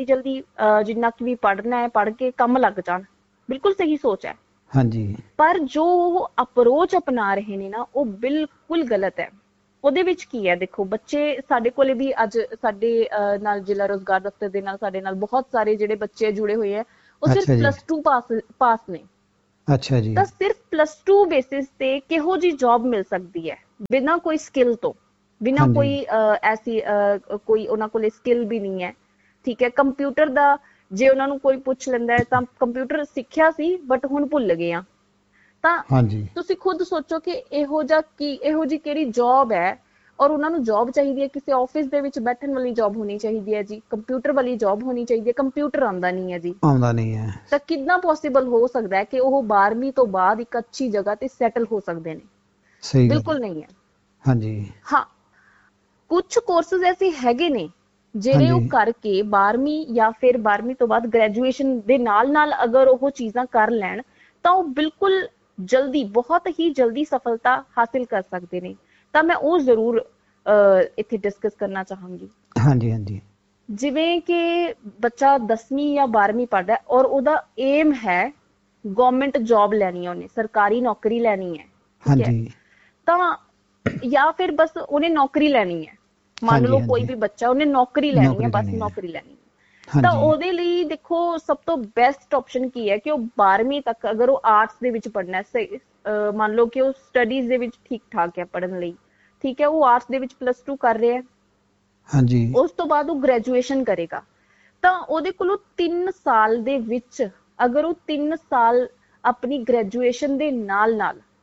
ਜਿੰਨਾ ਕਿ ਵੀ ਪੜ੍ਹਨਾ ਹੈ ਪੜ੍ਹ ਕੇ ਕੰਮ ਲੱਗ ਜਾਣ, ਬਿਲਕੁਲ ਸਹੀ ਸੋਚ ਹੈ। ਹਾਂਜੀ, ਪਰ ਜੋ ਉਹ ਅਪਰੋਚ ਅਪਣਾ ਰਹੇ ਨੇ ਨਾ, ਉਹ ਬਿਲਕੁਲ ਗਲਤ ਹੈ। ਉਹਦੇ ਵਿੱਚ ਕੀ ਹੈ, ਦੇਖੋ ਬੱਚੇ ਸਾਡੇ ਕੋਲੇ ਵੀ ਅੱਜ ਸਾਡੇ ਨਾਲ ਜ਼ਿਲ੍ਹਾ ਰੋਜ਼ਗਾਰ ਦਫ਼ਤਰ ਦੇ ਨਾਲ ਸਾਡੇ ਨਾਲ ਬਹੁਤ ਸਾਰੇ ਜਿਹੜੇ ਬੱਚੇ ਜੁੜੇ ਹੋਏ ਹੈ, ਉਹ ਸਿਰਫ +2 ਪਾਸ ਨੇ। ਅੱਛਾ ਜੀ। ਤਾਂ ਸਿਰਫ +2 ਬੇਸਿਸ ਤੇ ਕਿਹੋ ਜੀ ਜੌਬ ਮਿਲ ਸਕਦੀ ਹੈ ਬਿਨਾਂ ਕੋਈ ਸਕਿੱਲ ਤੋਂ, ਬਿਨਾਂ ਕੋਈ ਐਸੀ ਕੋਈ ਉਹਨਾਂ ਕੋਲੇ ਸਕਿੱਲ ਵੀ ਨਹੀਂ ਹੈ। ਠੀਕ ਹੈ, ਕੰਪਿਊਟਰ ਦਾ ਜੇ ਉਹਨਾਂ ਨੂੰ ਕੋਈ ਪੁੱਛ ਲੈਂਦਾ ਹੈ ਤਾਂ ਕੰਪਿਊਟਰ ਸਿੱਖਿਆ ਸੀ ਬਟ ਹੁਣ ਭੁੱਲ ਗਏ ਆ। ਤਾਂ ਤੁਸੀਂ ਖੁਦ ਸੋਚੋ ਕਿ ਇਹੋ ਜਿਹੀ ਕਿਹੜੀ ਜੌਬ ਹੈ, ਔਰ ਉਹਨਾਂ ਨੂੰ ਜੌਬ ਚਾਹੀਦੀ ਹੈ ਕਿਸੇ ਆਫਿਸ ਦੇ ਵਿੱਚ ਬੈਠਣ ਵਾਲੀ ਜੌਬ ਹੋਣੀ ਚਾਹੀਦੀ ਹੈ ਜੀ, ਕੰਪਿਊਟਰ ਵਾਲੀ ਜੌਬ ਹੋਣੀ ਚਾਹੀਦੀ ਹੈ, ਕੰਪਿਊਟਰ ਆਉਂਦਾ ਨਹੀਂ ਹੈ ਜੀ, ਆਉਂਦਾ ਨਹੀਂ ਹੈ। ਤਾਂ ਕਿੰਨਾ ਪੋਸੀਬਲ ਹੋ ਸਕਦਾ ਹੈ ਕਿ ਉਹ 12ਵੀਂ ਤੋਂ ਬਾਅਦ ਇੱਕ ਅੱਛੀ ਜਗ੍ਹਾ ਤੇ ਸੈਟਲ ਹੋ ਸਕਦੇ ਨੇ? ਸਹੀ ਗੱਲ, ਬਿਲਕੁਲ ਨਹੀਂ ਹੈ। ਹਾਂਜੀ ਹਾਂ, ਕੁਝ ਕੋਰਸਿਸ ਐਸੇ ਹੈਗੇ ਨੇ ਜਿਹੜੇ ਉਹ ਕਰਕੇ 12ਵੀਂ ਜਾਂ ਫਿਰ 12ਵੀਂ ਤੋਂ ਬਾਅਦ ਗ੍ਰੈਜੂਏਸ਼ਨ ਦੇ ਨਾਲ ਅਗਰ ਉਹ ਚੀਜ਼ਾਂ ਕਰ ਲੈਣ ਤਾਂ ਉਹ ਬਿਲਕੁਲ ਜਲਦੀ, ਬਹੁਤ ਹੀ ਜਲਦੀ ਸਫਲਤਾ ਹਾਸਿਲ ਕਰ ਸਕਦੇ ਨੇ। ਤਾਂ ਮੈਂ ਉਹ ਜ਼ਰੂਰ ਇੱਥੇ ਡਿਸਕਸ ਕਰਨਾ ਚਾਹਾਂਗੀ। ਹਾਂਜੀ। ਜਿਵੇਂ ਕਿ ਬੱਚਾ 10ਵੀਂ ਜਾਂ 12ਵੀਂ ਪੜ੍ਹਦਾ ਔਰ ਉਹਦਾ ਏਮ ਹੈ ਗਵਰਨਮੈਂਟ ਜੌਬ ਲੈਣੀ ਹੈ, ਉਹਨੇ ਸਰਕਾਰੀ ਨੌਕਰੀ ਲੈਣੀ ਹੈ, ਠੀਕ ਹੈ, ਤਾਂ ਜਾਂ ਫਿਰ ਬਸ ਉਹਨੇ ਨੌਕਰੀ ਲੈਣੀ ਹੈ, ਮੰਨ ਲਓ ਕੋਈ ਵੀ ਬੱਚਾ ਉਹਨੇ ਨੌਕਰੀ ਲੈਣੀ ਹੈ, ਬਸ ਨੌਕਰੀ ਲੈਣੀ ਹੈ, ਤਾਂ ਉਹਦੇ ਲਈ ਦੇਖੋ ਸਭ ਤੋਂ ਬੈਸਟ ਆਪਸ਼ਨ ਕੀ ਹੈ ਕਿ ਉਹ 12ਵੀਂ ਤੱਕ ਅਗਰ ਉਹ ਆਰਟਸ ਦੇ ਵਿੱਚ ਪੜ੍ਹਨਾ, ਮੰਨ ਲਓ ਕਿ ਉਹ ਸਟੱਡੀਜ਼ ਦੇ ਵਿੱਚ ਠੀਕ ਠਾਕ ਹੈ ਪੜ੍ਹਨ ਲਈ, ਠੀਕ ਹੈ, ਉਹ ਆਰਟਸ ਦੇ ਵਿੱਚ +2 ਕਰ ਰਿਹਾ ਹੈ, ਉਸ ਤੋਂ ਬਾਅਦ ਉਹ ਗ੍ਰੈਜੂਏਸ਼ਨ ਕਰੇਗਾ, ਤਾਂ ਉਹਦੇ ਕੋਲੋਂ 3 ਸਾਲ ਦੇ ਵਿੱਚ ਅਗਰ ਉਹ 3 ਸਾਲ ਆਪਣੀ ਗ੍ਰੈਜੂਏਸ਼ਨ ਦੇ ਨਾਲ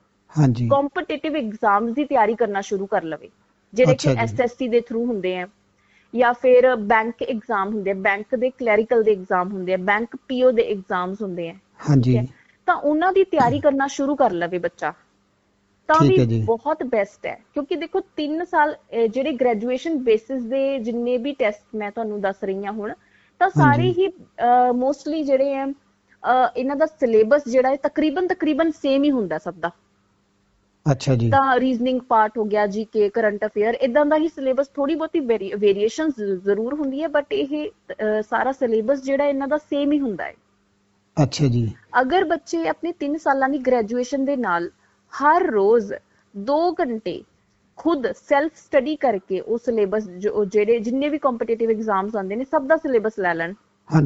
ਕੰਪੀਟੀਟਿਵ ਐਗਜ਼ਾਮਸ ਦੀ ਤਿਆਰੀ ਕਰਨਾ ਸ਼ੁਰੂ ਕਰ ਲਵੇ, ਜਿਹੜੇ ਕਿ SSC ਦੇ ਥਰੂ ਹੁੰਦੇ ਆ ਜਾਂ ਫਿਰ ਬੈਂਕ ਐਗਜ਼ਾਮ ਹੁੰਦੇ ਆ, ਬੈਂਕ ਦੇ ਕਲੈਰੀਕਲ ਦੇ ਐਗਜ਼ਾਮ ਹੁੰਦੇ ਆ, ਬੈਂਕ PO ਦੇ ਐਗਜ਼ਾਮਸ ਹੁੰਦੇ ਆ, ਠੀਕ ਹੈ, ਤਾਂ ਉਹਨਾਂ ਦੀ ਤਿਆਰੀ ਕਰਨਾ ਸ਼ੁਰੂ ਕਰ ਲਵੇ ਬੱਚਾ, ਤਾਂ ਵੀ ਬਹੁਤ ਬੈਸਟ ਹੈ। ਕਿਉਂਕਿ ਦੇਖੋ 3 ਸਾਲ ਜਿਹੜੇ ਗ੍ਰੈਜੂਏਸ਼ਨ ਬੇਸਿਸ ਦੇ ਜਿੰਨੇ ਵੀ ਟੈਸਟ ਮੈਂ ਤੁਹਾਨੂੰ ਦੱਸ ਰਹੀ ਹਾਂ ਹੁਣ, ਤਾਂ ਸਾਰੇ ਹੀ ਮੋਸਟਲੀ ਜਿਹੜੇ ਹੈ ਇਹਨਾਂ ਦਾ ਸਿਲੇਬਸ ਜਿਹੜਾ ਹੈ ਤਕਰੀਬਨ ਸੇਮ ਹੀ ਹੁੰਦਾ ਸਭ ਦਾ। ਅੱਛਾ ਜੀ। ਤਾਂ ਰੀਜ਼ਨਿੰਗ ਪਾਰਟ ਹੋ ਗਿਆ, GK, ਕਰੰਟ ਅਫੇਅਰ, ਇਦਾਂ ਦਾ ਹੀ ਸਿਲੇਬਸ, ਥੋੜੀ ਬਹੁਤੀ ਵੇਰੀਏਸ਼ਨ ਜ਼ਰੂਰ ਹੁੰਦੀ ਹੈ, ਬਟ ਇਹ ਸਾਰਾ ਸਿਲੇਬਸ ਜਿਹੜਾ ਇਹਨਾਂ ਦਾ ਸੇਮ ਹੀ ਹੁੰਦਾ ਹੈ। ਅੱਛਾ ਜੀ। ਅਗਰ ਬੱਚੇ ਆਪਣੇ 3 ਸਾਲਾਂ ਦੀ ਗ੍ਰੈਜੂਏਸ਼ਨ ਦੇ ਨਾਲ ਹਰ ਰੋਜ਼ 2 ਘੰਟੇ ਖੁਦ ਸੈਲਫ ਸਟੱਡੀ ਕਰਕੇ ਉਹ ਸਿਲੇਬਸ ਜਿਹੜੇ ਜਿੰਨੇ ਵੀ ਕੰਪੀਟੀਟਿਵ ਐਗਜ਼ਾਮਸ ਆਉਂਦੇ ਨੇ ਸਭ ਦਾ ਸਿਲੇਬਸ ਲੈ ਲੈਣ,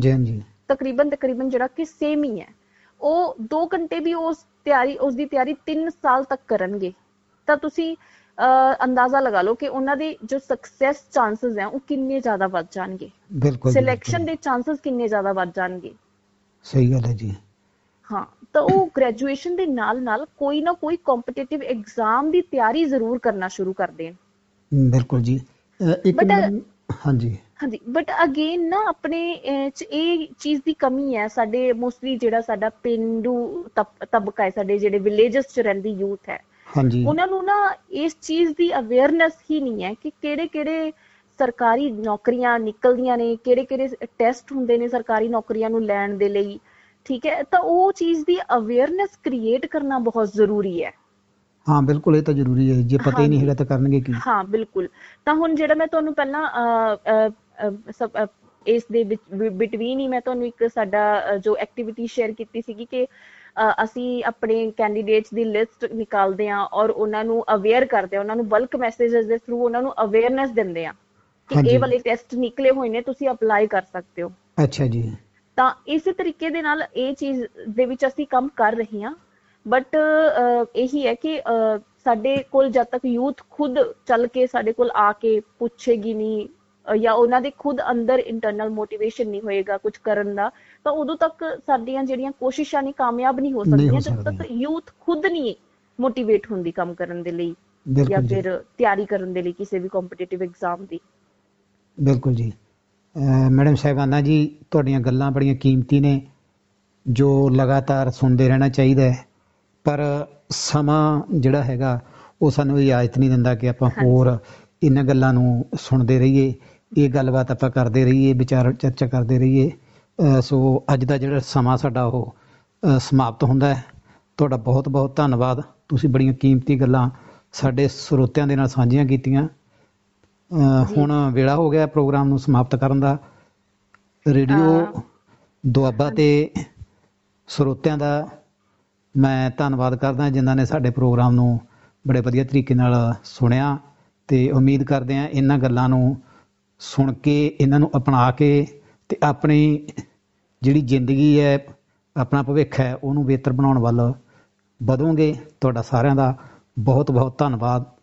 ਤਕਰੀਬਨ ਜਿਹੜਾ ਕਿ ਸੇਮ ਹੀ ਹੈ, ਉਹ 2 ਘੰਟੇ ਵੀ ਉਸ ਦੀ ਤਿਆਰੀ 3 ਸਾਲ ਤੱਕ ਕਰਨਗੇ, ਤਾਂ ਤੁਸੀਂ ਅੰਦਾਜ਼ਾ ਲਗਾ ਲਓ ਕਿ ਉਹਨਾਂ ਦੇ ਜੋ ਸਕਸੈਸ ਚਾਂਸਸ ਹੈ ਉਹ ਕਿੰਨੇ ਜ਼ਿਆਦਾ ਵੱਧ ਜਾਣਗੇ, ਸਿਲੈਕਸ਼ਨ ਦੇ ਚਾਂਸਸ ਕਿੰਨੇ ਜ਼ਿਆਦਾ ਵੱਧ ਜਾਣਗੇ। ਸਹੀ ਗੱਲ ਹੈ ਜੀ। ਹਾਂ, ਤਾਂ ਉਹ ਗ੍ਰੈਜੂਏਸ਼ਨ ਦੇ ਨਾਲ ਕੋਈ ਨਾ ਕੋਈ ਕੰਪੀਟੀਟਿਵ ਐਗਜ਼ਾਮ ਦੀ ਤਿਆਰੀ ਜ਼ਰੂਰ ਕਰਨਾ ਸ਼ੁਰੂ ਕਰ ਦੇਣ। ਬਿਲਕੁਲ ਜੀ। ਹਾਂਜੀ, ਬਟ ਅਗੇਨ ਨਾ ਆਪਣੇ ਚ ਇਹ ਚੀਜ਼ ਦੀ ਕਮੀ ਹੈ, ਸਾਡੇ ਮੋਸਟਲੀ ਜਿਹੜਾ ਸਾਡਾ ਪੇਂਡੂ ਤਬਕਾ ਹੈ, ਸਾਡੇ ਜਿਹੜੇ ਵਿਲੇਜਸ ਚ ਰਹਿੰਦੀ ਯੂਥ ਹੈ, ਉਹਨਾਂ ਨੂੰ ਨਾ ਇਸ ਚੀਜ਼ ਦੀ ਅਵੇਅਰਨੈਸ ਹੀ ਨਹੀਂ ਹੈ ਕਿ ਕਿਹੜੇ ਸਰਕਾਰੀ ਨੌਕਰੀਆਂ ਨਿਕਲਦੀਆਂ ਨੇ, ਕਿਹੜੇ ਟੈਸਟ ਹੁੰਦੇ ਨੇ ਸਰਕਾਰੀ ਨੌਕਰੀਆਂ ਨੂੰ ਲੈਣ ਦੇ ਲਈ, ਠੀਕ ਹੈ, ਤਾਂ ਉਹ ਚੀਜ਼ ਦੀ ਅਵੇਅਰਨੈਸ ਕ੍ਰੀਏਟ ਕਰਨਾ ਬਹੁਤ ਜ਼ਰੂਰੀ ਹੈ। ਹਾਂ ਬਿਲਕੁਲ, ਇਹ ਤਾਂ ਜ਼ਰੂਰੀ ਹੈ, ਜੇ ਪਤਾ ਹੀ ਨਹੀਂ ਹੈਗਾ ਤਾਂ ਕਰਨਗੇ ਕੀ। ਹਾਂ ਬਿਲਕੁਲ। ਤਾਂ ਹੁਣ ਜਿਹੜਾ ਮੈਂ ਤੁਹਾਨੂੰ ਪਹਿਲਾਂ ਇਸ ਦੇ ਬਿਟਵੀਨ ਹੀ ਮੈਂ ਤੁਹਾਨੂੰ ਇੱਕ ਸਾਡਾ ਜੋ ਐਕਟੀਵਿਟੀ ਸ਼ੇਅਰ ਕੀਤੀ ਸੀਗੀ ਕਿ ਅਸੀਂ ਆਪਣੇ ਕੈਂਡੀਡੇਟਸ ਦੀ ਲਿਸਟ ਨਿਕਾਲਦੇ ਹਾਂ ਔਰ ਉਹਨਾਂ ਨੂੰ ਅਵੇਅਰ ਕਰਦੇ ਹਾਂ, ਉਹਨਾਂ ਨੂੰ ਬਲਕ ਮੈਸੇजेस ਦੇ ਥਰੂ ਉਹਨਾਂ ਨੂੰ ਅਵੇਅਰਨੈਸ ਦਿੰਦੇ ਹਾਂ ਕਿ ਇਹ ਵਾਲੇ ਟੈਸਟ ਨਿਕਲੇ ਹੋਏ ਨੇ, ਤੁਸੀਂ ਅਪਲਾਈ ਕਰ ਸਕਦੇ ਹੋ। ਅੱਛਾ ਜੀ। ਤਾਂ ਇਸੇ ਤਰੀਕੇ ਦੇ ਨਾਲ ਇਹ ਚੀਜ਼ ਦੇ ਵਿੱਚ ਅਸੀਂ ਕੰਮ ਕਰ ਰਹੇ ਹਾਂ। ਬਟ ਇਹੀ ਹੈ ਕਿ ਸਾਡੇ ਕੋਲ ਜਦ ਤੱਕ ਯੂਥ ਖੁਦ ਚੱਲ ਕੇ ਸਾਡੇ ਕੋਲ ਆ ਕੇ ਪੁੱਛੇਗੀ ਨਹੀਂ ਜਾਂ ਉਹਨਾਂ ਦੇ ਖੁਦ ਅੰਦਰ ਇੰਟਰਨਲ ਮੋਟੀਵੇਸ਼ਨ ਨਹੀਂ ਹੋਏਗਾ ਕੁਝ ਕਰਨ ਦਾ, ਤਾਂ ਉਦੋਂ ਤੱਕ ਸਾਡੀਆਂ ਜਿਹੜੀਆਂ ਕੋਸ਼ਿਸ਼ਾਂ ਨੇ ਕਾਮਯਾਬ ਨਹੀਂ ਹੋ ਸਕਦੀਆਂ ਜਦ ਤੱਕ ਯੂਥ ਖੁਦ ਨਹੀਂ ਮੋਟੀਵੇਟ ਹੁੰਦੀ ਕੰਮ ਕਰਨ ਦੇ ਲਈ ਜਾਂ ਫਿਰ ਤਿਆਰੀ ਕਰਨ ਦੇ ਲਈ ਕਿਸੇ ਵੀ ਕੰਪੀਟੀਟਿਵ ਐਗਜ਼ਾਮ ਦੀ। ਬਿਲਕੁਲ ਜੀ। ਮੈਡਮ ਸਾਹਿਬਾਨਾ ਜੀ, ਤੁਹਾਡੀਆਂ ਗੱਲਾਂ ਬੜੀਆਂ ਕੀਮਤੀ ਨੇ ਜੋ ਲਗਾਤਾਰ ਸੁਣਦੇ ਰਹਿਣਾ ਚਾਹੀਦਾ ਹੈ, ਪਰ ਸਮਾਂ ਜਿਹੜਾ ਹੈਗਾ ਉਹ ਸਾਨੂੰ ਇਜਾਜ਼ਤ ਨਹੀਂ ਦਿੰਦਾ ਕਿ ਆਪਾਂ ਹੋਰ ਇਹਨਾਂ ਗੱਲਾਂ ਨੂੰ ਸੁਣਦੇ ਰਹੀਏ, ਇਹ ਗੱਲਬਾਤ ਆਪਾਂ ਕਰਦੇ ਰਹੀਏ, ਵਿਚਾਰ ਚਰਚਾ ਕਰਦੇ ਰਹੀਏ। ਸੋ ਅੱਜ ਦਾ ਜਿਹੜਾ ਸਮਾਂ ਸਾਡਾ ਉਹ ਸਮਾਪਤ ਹੁੰਦਾ ਹੈ। ਤੁਹਾਡਾ ਬਹੁਤ ਬਹੁਤ ਧੰਨਵਾਦ, ਤੁਸੀਂ ਬੜੀਆਂ ਕੀਮਤੀ ਗੱਲਾਂ ਸਾਡੇ ਸਰੋਤਿਆਂ ਦੇ ਨਾਲ ਸਾਂਝੀਆਂ ਕੀਤੀਆਂ। ਹੁਣ ਵੇਲਾ ਹੋ ਗਿਆ ਪ੍ਰੋਗਰਾਮ ਨੂੰ ਸਮਾਪਤ ਕਰਨ ਦਾ। ਰੇਡੀਓ ਦੁਆਬਾ ਤੇ ਸਰੋਤਿਆਂ ਦਾ ਮੈਂ ਧੰਨਵਾਦ ਕਰਦਾ ਜਿਨ੍ਹਾਂ ਨੇ ਸਾਡੇ ਪ੍ਰੋਗਰਾਮ ਨੂੰ ਬੜੇ ਵਧੀਆ ਤਰੀਕੇ ਨਾਲ ਸੁਣਿਆ, ਤੇ ਉਮੀਦ ਕਰਦੇ ਹਾਂ ਇਹਨਾਂ ਗੱਲਾਂ ਨੂੰ ਸੁਣ ਕੇ, ਇਹਨਾਂ ਨੂੰ ਅਪਣਾ ਕੇ ਤੇ ਆਪਣੀ ਜਿਹੜੀ ਜ਼ਿੰਦਗੀ ਹੈ, ਆਪਣਾ ਭਵਿੱਖ ਹੈ, ਉਹਨੂੰ ਬਿਹਤਰ ਬਣਾਉਣ ਵੱਲ ਵਧੋਗੇ। ਤੁਹਾਡਾ ਸਾਰਿਆਂ ਦਾ ਬਹੁਤ ਬਹੁਤ ਧੰਨਵਾਦ।